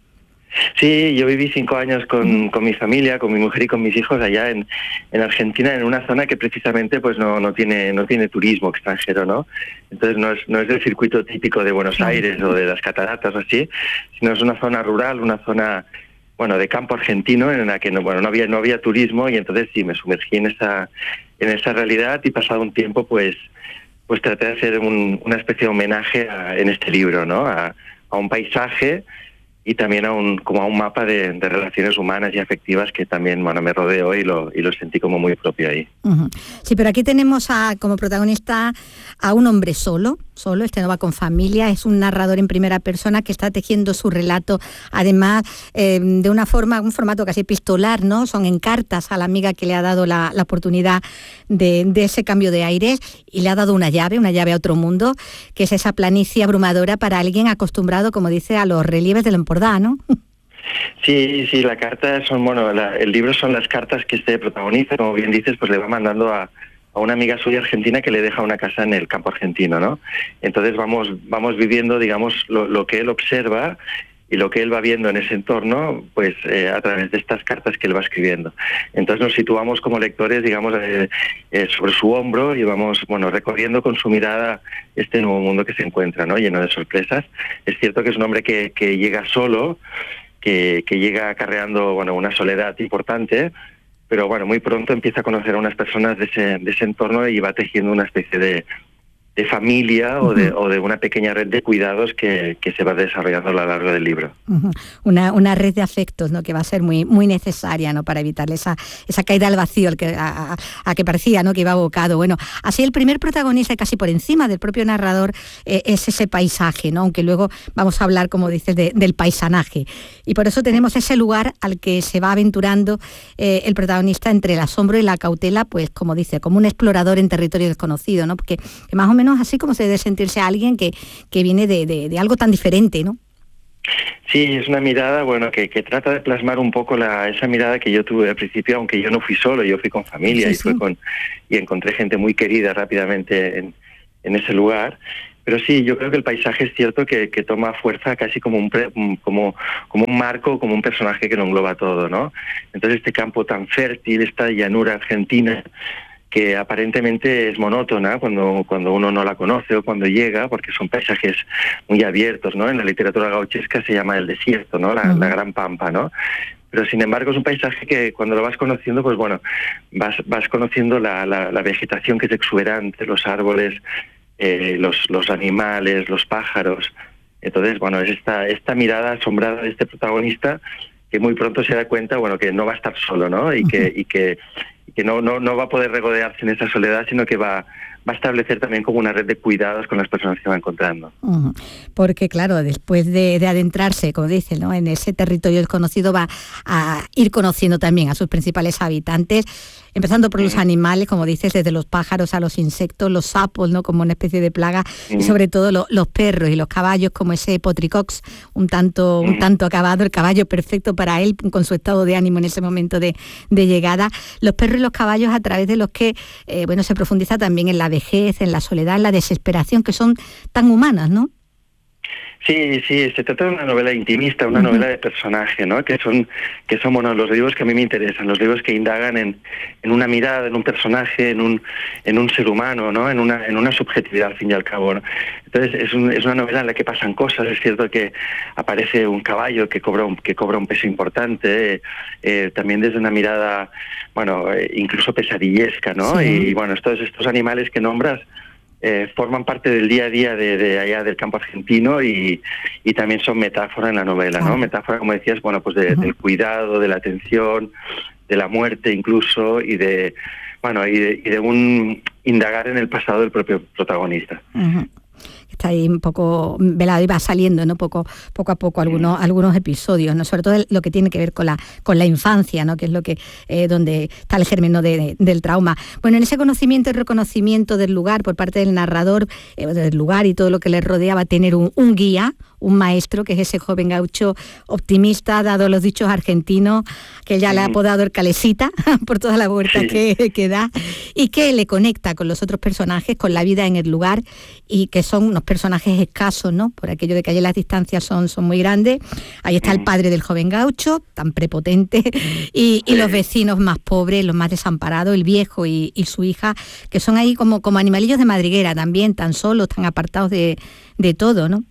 Sí, yo viví cinco años con, con mi familia, con mi mujer y con mis hijos allá en, en Argentina, en una zona que precisamente pues no, no tiene no tiene turismo extranjero, ¿no? Entonces no es no es el circuito típico de Buenos Aires o de las cataratas o así, sino es una zona rural, una zona, bueno, de campo argentino en la que no, bueno, no había no había turismo, y entonces sí me sumergí en esa en esa realidad, y pasado un tiempo pues pues traté de hacer un, una especie de homenaje a, en este libro, ¿no? A, a un paisaje y también a un como a un mapa de, de relaciones humanas y afectivas que también, bueno, me rodeó y lo y lo sentí como muy propio ahí. Uh-huh. Sí, pero aquí tenemos a como protagonista a un hombre solo, solo, este no va con familia, es un narrador en primera persona que está tejiendo su relato, además eh, de una forma, un formato casi epistolar, ¿no? Son en cartas a la amiga que le ha dado la, la oportunidad de, de ese cambio de aires, y le ha dado una llave, una llave a otro mundo, que es esa planicie abrumadora para alguien acostumbrado, como dice, a los relieves del Empordà, ¿no? Sí, sí, la carta son, bueno, la, el libro son las cartas que este protagonista, como bien dices, pues le va mandando a, a una amiga suya argentina que le deja una casa en el campo argentino, ¿no? Entonces vamos vamos viviendo, digamos, lo, lo que él observa y lo que él va viendo en ese entorno, pues eh, a través de estas cartas que él va escribiendo. Entonces nos situamos como lectores, digamos, eh, eh, sobre su hombro, y vamos, bueno, recorriendo con su mirada este nuevo mundo que se encuentra, ¿no?, lleno de sorpresas. Es cierto que es un hombre que, que llega solo, que, que llega acarreando, bueno, una soledad importante, pero bueno, muy pronto empieza a conocer a unas personas de ese, de ese entorno y va tejiendo una especie de, de familia uh-huh. o, de, o de una pequeña red de cuidados que, que se va desarrollando a lo largo del libro. Uh-huh. Una, una red de afectos, ¿no?, que va a ser muy, muy necesaria, ¿no?, para evitarle esa, esa caída al vacío al que, a, a, a que parecía, ¿no?, que iba abocado. Bueno, así el primer protagonista, casi por encima del propio narrador, eh, es ese paisaje, ¿no?, aunque luego vamos a hablar, como dices, de, del paisanaje. Y por eso tenemos ese lugar al que se va aventurando eh, el protagonista entre el asombro y la cautela, pues como dice, como un explorador en territorio desconocido, ¿no?, porque que más o menos así como se debe sentirse a alguien que, que viene de, de, de algo tan diferente, ¿no? Sí, es una mirada, bueno, que, que trata de plasmar un poco la, esa mirada que yo tuve al principio, aunque yo no fui solo, yo fui con familia, sí, y, sí. Fui con, y encontré gente muy querida rápidamente en, en ese lugar. Pero sí, yo creo que el paisaje es cierto que, que toma fuerza casi como un, pre, como, como un marco, como un personaje que lo engloba todo, ¿no? Entonces este campo tan fértil, esta llanura argentina, que aparentemente es monótona cuando, cuando uno no la conoce o cuando llega, porque son paisajes muy abiertos, ¿no? En la literatura gauchesca se llama el desierto, ¿no? La, uh-huh. la gran pampa, ¿no? Pero sin embargo es un paisaje que cuando lo vas conociendo, pues bueno, vas, vas conociendo la, la, la vegetación que es exuberante, los árboles, eh, los, los animales, los pájaros. Entonces, bueno, es esta, esta mirada asombrada de este protagonista que muy pronto se da cuenta, bueno, que no va a estar solo, ¿no? Y uh-huh. que, y que que no, no, no va a poder regodearse en esa soledad, sino que va, va a establecer también como una red de cuidados con las personas que va encontrando. Uh-huh. Porque claro, después de, de adentrarse, como dicen, ¿no?, en ese territorio desconocido, va a ir conociendo también a sus principales habitantes, empezando por uh-huh. los animales, como dices, desde los pájaros a los insectos, los sapos, ¿no?, como una especie de plaga, uh-huh. y sobre todo lo, los perros y los caballos, como ese potricox, un tanto, uh-huh. un tanto acabado, el caballo perfecto para él, con su estado de ánimo en ese momento de, de llegada. Los perros y los caballos a través de los que eh, bueno, se profundiza también en la vejez, en la soledad, en la desesperación, que son tan humanas, ¿no? Sí, sí, se trata de una novela intimista, una uh-huh. novela de personaje, ¿no? Que son, que son bueno, los libros que a mí me interesan, los libros que indagan en, en una mirada, en un personaje, en un, en un ser humano, ¿no? En una, en una subjetividad al fin y al cabo, ¿no? Entonces es, un, es una novela en la que pasan cosas. Es cierto que aparece un caballo que cobra un, que cobra un peso importante, eh, también desde una mirada, bueno, eh, incluso pesadillesca, ¿no? Sí. Y bueno, estos, estos animales que nombras Eh, forman parte del día a día de, de allá del campo argentino y, y también son metáfora en la novela, ¿no? Metáfora, como decías, bueno, pues de, uh-huh. del cuidado, de la atención, de la muerte incluso, y de, bueno, y de, y de un indagar en el pasado del propio protagonista. Uh-huh. Está ahí un poco velado y va saliendo, ¿no?, poco poco a poco algunos algunos episodios, ¿no?, sobre todo lo que tiene que ver con la con la infancia, ¿no?, que es lo que eh, donde está el germen, ¿no?, de, de, del trauma. Bueno, en ese conocimiento y reconocimiento del lugar por parte del narrador, eh, del lugar y todo lo que le rodea, va a tener un, un guía, un maestro, que es ese joven gaucho optimista, dado los dichos argentinos, que ya sí. le ha apodado el Calesita por toda la vuelta sí. que, que da, y que le conecta con los otros personajes, con la vida en el lugar, y que son unos personajes escasos, ¿no?, por aquello de que allí las distancias son, son muy grandes. Ahí está el padre del joven gaucho, tan prepotente, y, y los vecinos más pobres, los más desamparados, el viejo y, y su hija, que son ahí como, como animalillos de madriguera también, tan solos, tan apartados de, de todo, ¿no?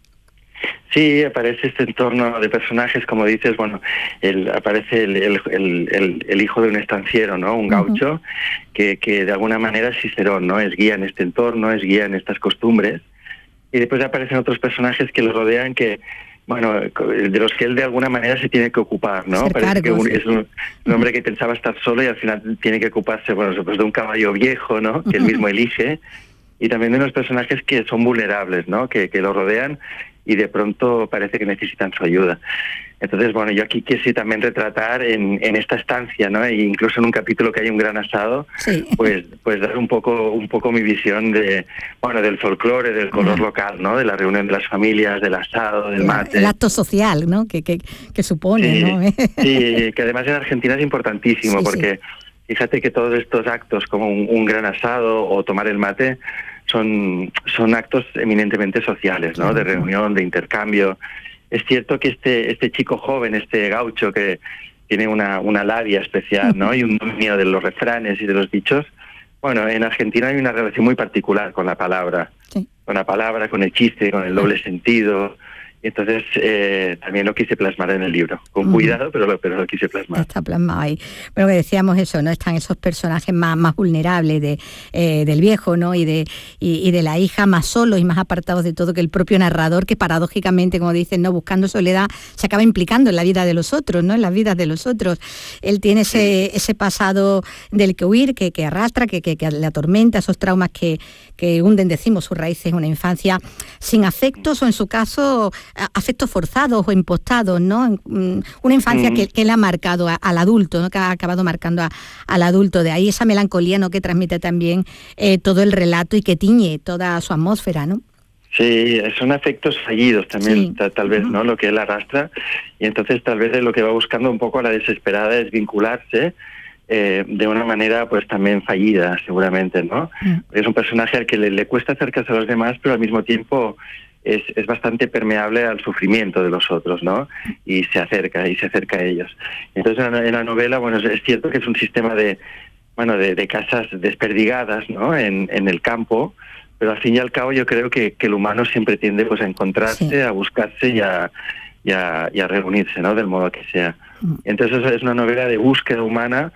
Sí, aparece este entorno de personajes, como dices, bueno, el, aparece el, el, el, el hijo de un estanciero, ¿no?, un gaucho, uh-huh. que, que de alguna manera es Cicerón, ¿no?, es guía en este entorno, es guía en estas costumbres, y después aparecen otros personajes que lo rodean, que, bueno, de los que él de alguna manera se tiene que ocupar, ¿no? Ser Parece cargo, que un, sí. es un, un hombre que pensaba estar solo y al final tiene que ocuparse, bueno, pues de un caballo viejo, ¿no?, que él mismo elige, y también de unos personajes que son vulnerables, ¿no?, que, que lo rodean y de pronto parece que necesitan su ayuda. Entonces, bueno, yo aquí quise también retratar en, en esta estancia, ¿no?, e incluso en un capítulo que hay un gran asado, sí. pues pues dar un poco un poco mi visión de, bueno, del folclore, del color uh-huh. local, ¿no?, de la reunión de las familias, del asado, del mate. El acto social, ¿no?, que, que, que supone, sí, ¿no? Sí, que además en Argentina es importantísimo, sí, porque sí. fíjate que todos estos actos, como un, un gran asado o tomar el mate, son, son actos eminentemente sociales, ¿no?, de reunión, de intercambio. Es cierto que este este chico joven, este gaucho, que tiene una, una labia especial, ¿no?, y un dominio de los refranes y de los dichos, bueno, en Argentina hay una relación muy particular con la palabra, sí. con la palabra, con el chiste, con el doble sentido, Y entonces eh, también lo quise plasmar en el libro, con cuidado, pero lo, pero lo quise plasmar. Está plasmado ahí. Bueno, que decíamos eso, ¿no? Están esos personajes más, más vulnerables de, eh, del viejo, ¿no? Y de, y, y de la hija, más solos y más apartados de todo que el propio narrador, que paradójicamente, como dicen, ¿no? Buscando soledad, se acaba implicando en la vida de los otros, ¿no? En las vidas de los otros. Él tiene ese, ese pasado del que huir, que, que arrastra, que, que, que le atormenta, esos traumas que, que hunden, decimos, sus raíces en una infancia sin afectos o, en su caso, afectos forzados o impostados, ¿no? Una infancia mm. que, que le ha marcado a, al adulto, ¿no? Que ha acabado marcando a, al adulto. De ahí esa melancolía, ¿no? Que transmite también eh, todo el relato y que tiñe toda su atmósfera, ¿no? Sí, son afectos fallidos también, sí. tal, tal vez, ¿no? Lo que él arrastra. Y entonces tal vez es lo que va buscando un poco a la desesperada es vincularse eh, de una manera pues también fallida, seguramente, ¿no? Mm. Es un personaje al que le, le cuesta acercarse a los demás, pero al mismo tiempo Es, es bastante permeable al sufrimiento de los otros, ¿no? Y se acerca, y se acerca a ellos. Entonces en la, en la novela, bueno, es, es cierto que es un sistema de, bueno, de, de casas desperdigadas, ¿no? En, en el campo, pero al fin y al cabo yo creo que, que el humano siempre tiende pues a encontrarse, sí. a buscarse y a, y, a, y a reunirse, ¿no? Del modo que sea. Entonces es una novela de búsqueda humana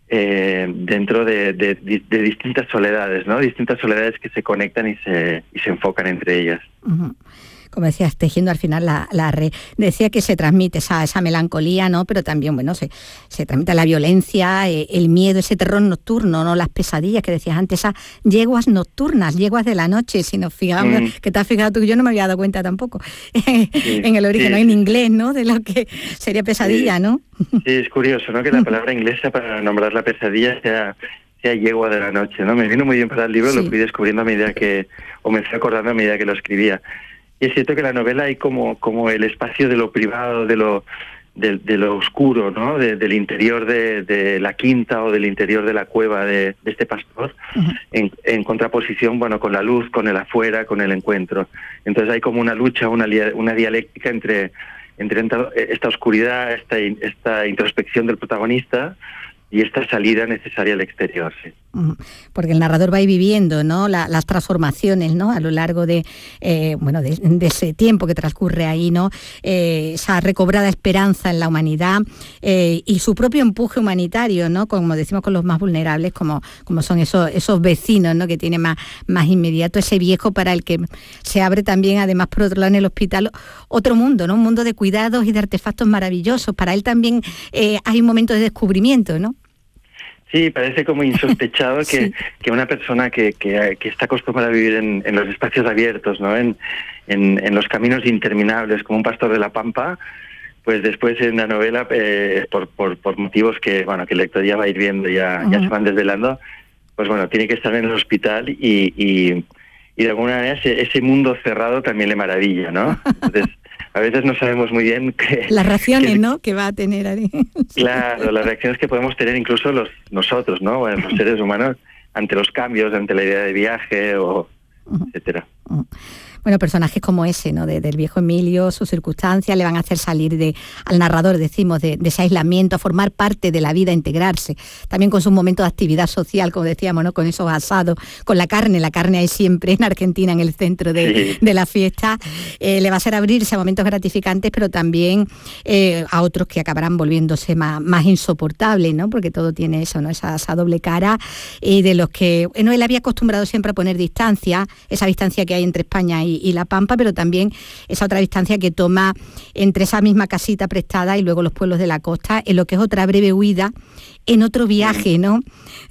eh, dentro de, de, de distintas soledades, ¿no? Distintas soledades que se conectan y se, y se enfocan entre ellas. Uh-huh. Como decías, tejiendo al final la, la red. Decía que se transmite esa, esa melancolía, ¿no? Pero también, bueno, se, se transmite la violencia, eh, el miedo, ese terror nocturno, ¿no? Las pesadillas que decías antes, esas yeguas nocturnas, yeguas de la noche, si nos fijamos, mm. que te has fijado tú, yo no me había dado cuenta tampoco, sí, en el origen, sí, ¿no? En inglés, ¿no? De lo que sería pesadilla, sí. ¿no? Sí, es curioso, ¿no? Que la palabra inglesa para nombrar la pesadilla sea... sea yegua de la noche, ¿no? Me vino muy bien para el libro, sí. Lo fui descubriendo a medida que, o me fui acordando a medida que lo escribía. Y es cierto que en la novela hay como, como el espacio de lo privado, de lo, de, de lo oscuro, ¿no? De, del interior de, de la quinta o del interior de la cueva de, de este pastor, uh-huh. en, en contraposición, bueno, con la luz, con el afuera, con el encuentro. Entonces hay como una lucha, una, una dialéctica entre, entre esta oscuridad, esta, esta introspección del protagonista, y esta salida necesaria al exterior, sí. Porque el narrador va a ir viviendo, ¿no? La, las transformaciones, ¿no? A lo largo de, eh, bueno, de, de ese tiempo que transcurre ahí, ¿no? Eh, esa recobrada esperanza en la humanidad eh, y su propio empuje humanitario, ¿no? Como decimos con los más vulnerables, como, como son esos, esos vecinos, ¿no? Que tiene más, más inmediato, ese viejo para el que se abre también, además, por otro lado, en el hospital, otro mundo, ¿no? Un mundo de cuidados y de artefactos maravillosos. Para él también eh, hay un momento de descubrimiento, ¿no? Sí, parece como insospechado que, sí. que una persona que, que, que está acostumbrada a vivir en, en los espacios abiertos, ¿no? En, en, en los caminos interminables, como un pastor de la pampa, pues después en la novela, eh, por, por, por motivos que, bueno, que el lector ya va a ir viendo, ya, uh-huh. ya se van desvelando, pues bueno, tiene que estar en el hospital y, y, y de alguna manera ese, ese mundo cerrado también le maravilla, ¿no? Entonces, a veces no sabemos muy bien qué... Las reacciones, que, ¿no?, que va a tener ahí. Claro, las reacciones que podemos tener incluso los nosotros, ¿no?, bueno, los seres humanos, ante los cambios, ante la idea de viaje, o uh-huh. etcétera. Uh-huh. Bueno, personajes como ese, ¿no? De, del viejo Emilio, sus circunstancias le van a hacer salir de, al narrador, decimos, de, de ese aislamiento, a formar parte de la vida, a integrarse. También con sus momentos de actividad social, como decíamos, ¿no? Con esos asados, con la carne. La carne hay siempre en Argentina, en el centro de, sí. de la fiesta. Eh, le va a hacer abrirse a momentos gratificantes, pero también eh, a otros que acabarán volviéndose más, más insoportables, ¿no? Porque todo tiene eso, ¿no? Esa, esa doble cara. Y de los que, bueno, él había acostumbrado siempre a poner distancia, esa distancia que hay entre España y y La Pampa, pero también esa otra distancia que toma entre esa misma casita prestada y luego los pueblos de la costa, en lo que es otra breve huida, en otro viaje, ¿no?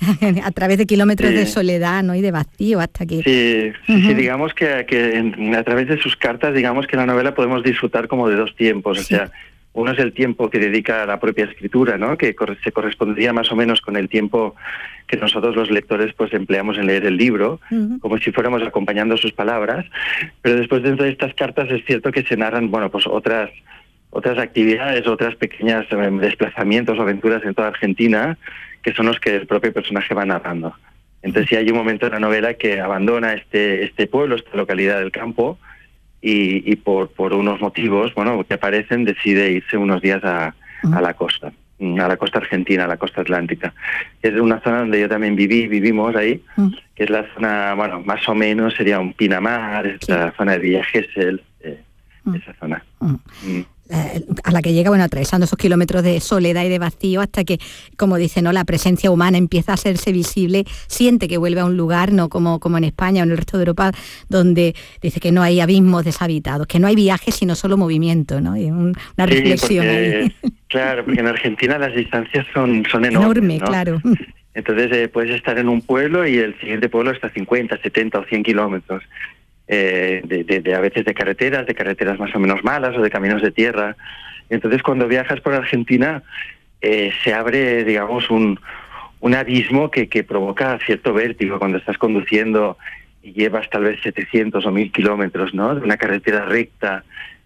A través de kilómetros sí. de soledad, ¿no? Y de vacío hasta que... Sí, sí, uh-huh. sí digamos que, que en, a través de sus cartas, digamos que en la novela podemos disfrutar como de dos tiempos, sí. o sea, uno es el tiempo que dedica a la propia escritura, ¿no? Que cor- se correspondería más o menos con el tiempo que nosotros los lectores pues empleamos en leer el libro, uh-huh. como si fuéramos acompañando sus palabras, pero después dentro de estas cartas es cierto que se narran, bueno, pues otras otras actividades, otras pequeñas eh, desplazamientos o aventuras en toda Argentina, que son los que el propio personaje va narrando. Entonces sí hay un momento en la novela que abandona este este pueblo, esta localidad del campo, y, y por por unos motivos, bueno, que aparecen, decide irse unos días a, uh-huh. a la costa. a la costa argentina, a la costa atlántica. Es una zona donde yo también viví, vivimos ahí, mm. que es la zona, bueno, más o menos sería un Pinamar, es sí. la zona de Villa Gesell, eh, mm. esa zona. Mm. Mm. A la que llega, bueno, atravesando esos kilómetros de soledad y de vacío hasta que, como dice, ¿no?, la presencia humana empieza a hacerse visible, siente que vuelve a un lugar, no como, como en España o en el resto de Europa, donde dice que no hay abismos deshabitados, que no hay viajes sino solo movimiento, ¿no? Y un, una sí, reflexión porque, ahí. Claro, porque en Argentina las distancias son, son enormes, Enorme, ¿no? claro. Entonces eh, puedes estar en un pueblo y el siguiente pueblo está a cincuenta, setenta o cien kilómetros. Eh, de, de, de a veces de carreteras, de carreteras más o menos malas o de caminos de tierra. Entonces cuando viajas por Argentina eh, se abre, digamos, un, un abismo que, que provoca cierto vértigo cuando estás conduciendo y llevas tal vez setecientos o mil kilómetros, ¿no?, de una carretera recta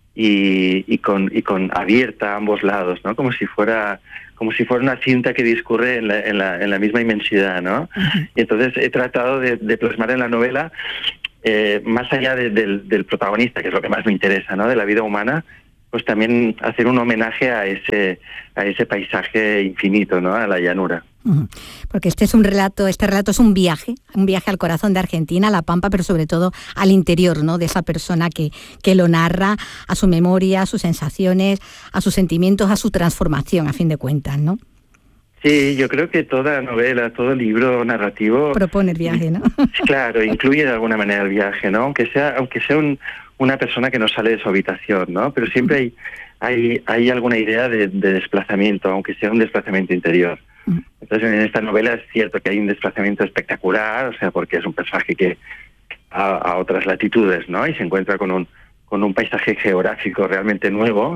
y, y con y con abierta a ambos lados, ¿no?, como si fuera como si fuera una cinta que discurre en la, en la, en la misma inmensidad, ¿no? Y entonces he tratado de, de plasmar en la novela, Eh, más allá de, de, del protagonista, que es lo que más me interesa, ¿no?, de la vida humana, pues también hacer un homenaje a ese a ese paisaje infinito, ¿no?, a la llanura. Porque este es un relato, este relato es un viaje, un viaje al corazón de Argentina, a la Pampa, pero sobre todo al interior, ¿no?, de esa persona que, que lo narra, a su memoria, a sus sensaciones, a sus sentimientos, a su transformación, a fin de cuentas, ¿no? Sí, yo creo que toda novela, todo libro narrativo propone el viaje, ¿no? Claro, incluye de alguna manera el viaje, ¿no? Aunque sea, aunque sea un, una persona que no sale de su habitación, ¿no? Pero siempre hay, hay, hay alguna idea de, de desplazamiento, aunque sea un desplazamiento interior. Entonces, en esta novela es cierto que hay un desplazamiento espectacular, o sea, porque es un personaje que a, a otras latitudes, ¿no? Y se encuentra con un con un paisaje geográfico realmente nuevo.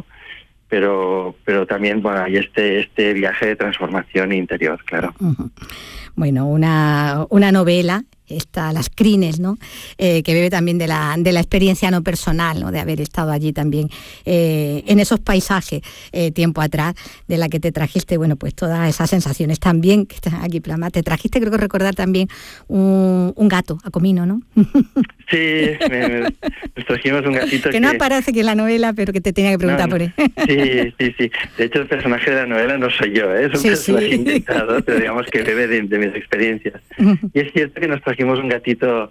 Pero, pero también, bueno, hay este, este viaje de transformación interior, claro. Uh-huh. Bueno, una, una novela, esta, Las Crines, ¿no?, eh, que bebe también de la, de la experiencia no personal, ¿no?, de haber estado allí también eh, en esos paisajes eh, tiempo atrás, de la que te trajiste, bueno, pues todas esas sensaciones también que están aquí plasmadas. Te trajiste, creo que recordar también, un, un gato a comino, ¿no? Sí, me, me, nos trajimos un gatito que no que... aparece aquí en la novela, pero que te tenía que preguntar no, por él. Sí, sí, sí. De hecho, el personaje de la novela no soy yo, ¿eh? Es un sí, personaje sí. inventado, pero digamos que bebe de, de mis experiencias. Uh-huh. Y es cierto que nos trajimos un gatito,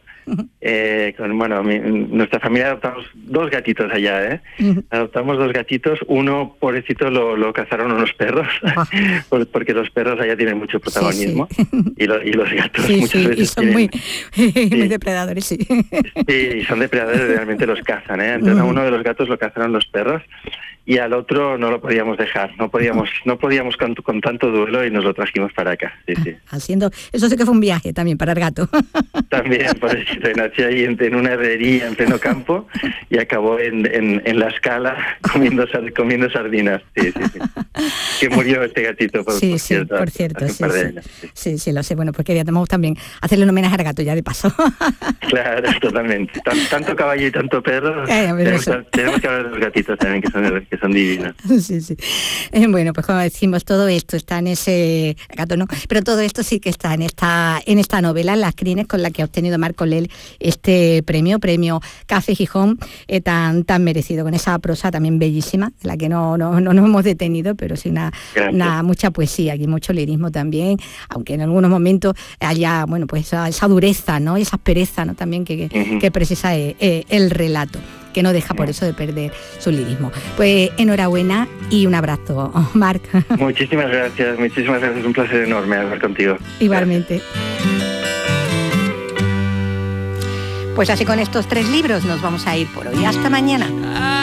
eh, con, bueno, mi, nuestra familia adoptamos dos gatitos allá, ¿eh? Uh-huh. Adoptamos dos gatitos, uno, pobrecito, lo, lo cazaron unos perros, uh-huh. porque los perros allá tienen mucho protagonismo, sí, sí. Y, lo, y los gatos sí, muchas sí, veces y son tienen... muy, sí. muy depredadores, sí. Sí, y son depredadores, realmente los cazan, ¿eh? Entonces uh-huh. a uno de los gatos lo cazaron los perros y al otro no lo podíamos dejar, no podíamos no podíamos con, con tanto duelo y nos lo trajimos para acá. Sí, sí. Haciendo, eso sí que fue un viaje también para el gato. También, por eso nació ahí en, en una herrería en pleno campo y acabó en, en, en la escala comiendo, comiendo sardinas. Sí, sí, sí. Que murió este gatito, por, sí, por sí, cierto. Por cierto, sí, sí. sí, sí, sí, lo sé. Bueno, pues queríamos también hacerle un homenaje al gato ya de paso. Claro, totalmente. Tan, tanto caballo y tanto perro. Eh, tenemos, tenemos que hablar de los gatitos también, que son, que son divinos. Sí, sí. Eh, bueno, pues como decimos, todo esto está en ese gato, no, pero todo esto sí que está en esta en esta novela, Las Crines, con la que ha obtenido Marco Lel este premio, premio Café Gijón, eh, tan tan merecido, con esa prosa también bellísima, de la que no, no, no nos hemos detenido, pero sí una, una mucha poesía aquí, mucho lirismo también, aunque en algunos momentos haya, bueno, pues esa, esa dureza, ¿no? Y esa aspereza, ¿no? También que, que, uh-huh. que precisa eh, eh, el relato, que no deja por eso de perder su lirismo. Pues enhorabuena y un abrazo, Marc. Muchísimas gracias, muchísimas gracias, es un placer enorme hablar contigo. Igualmente. Pues así con estos tres libros nos vamos a ir por hoy. Hasta mañana.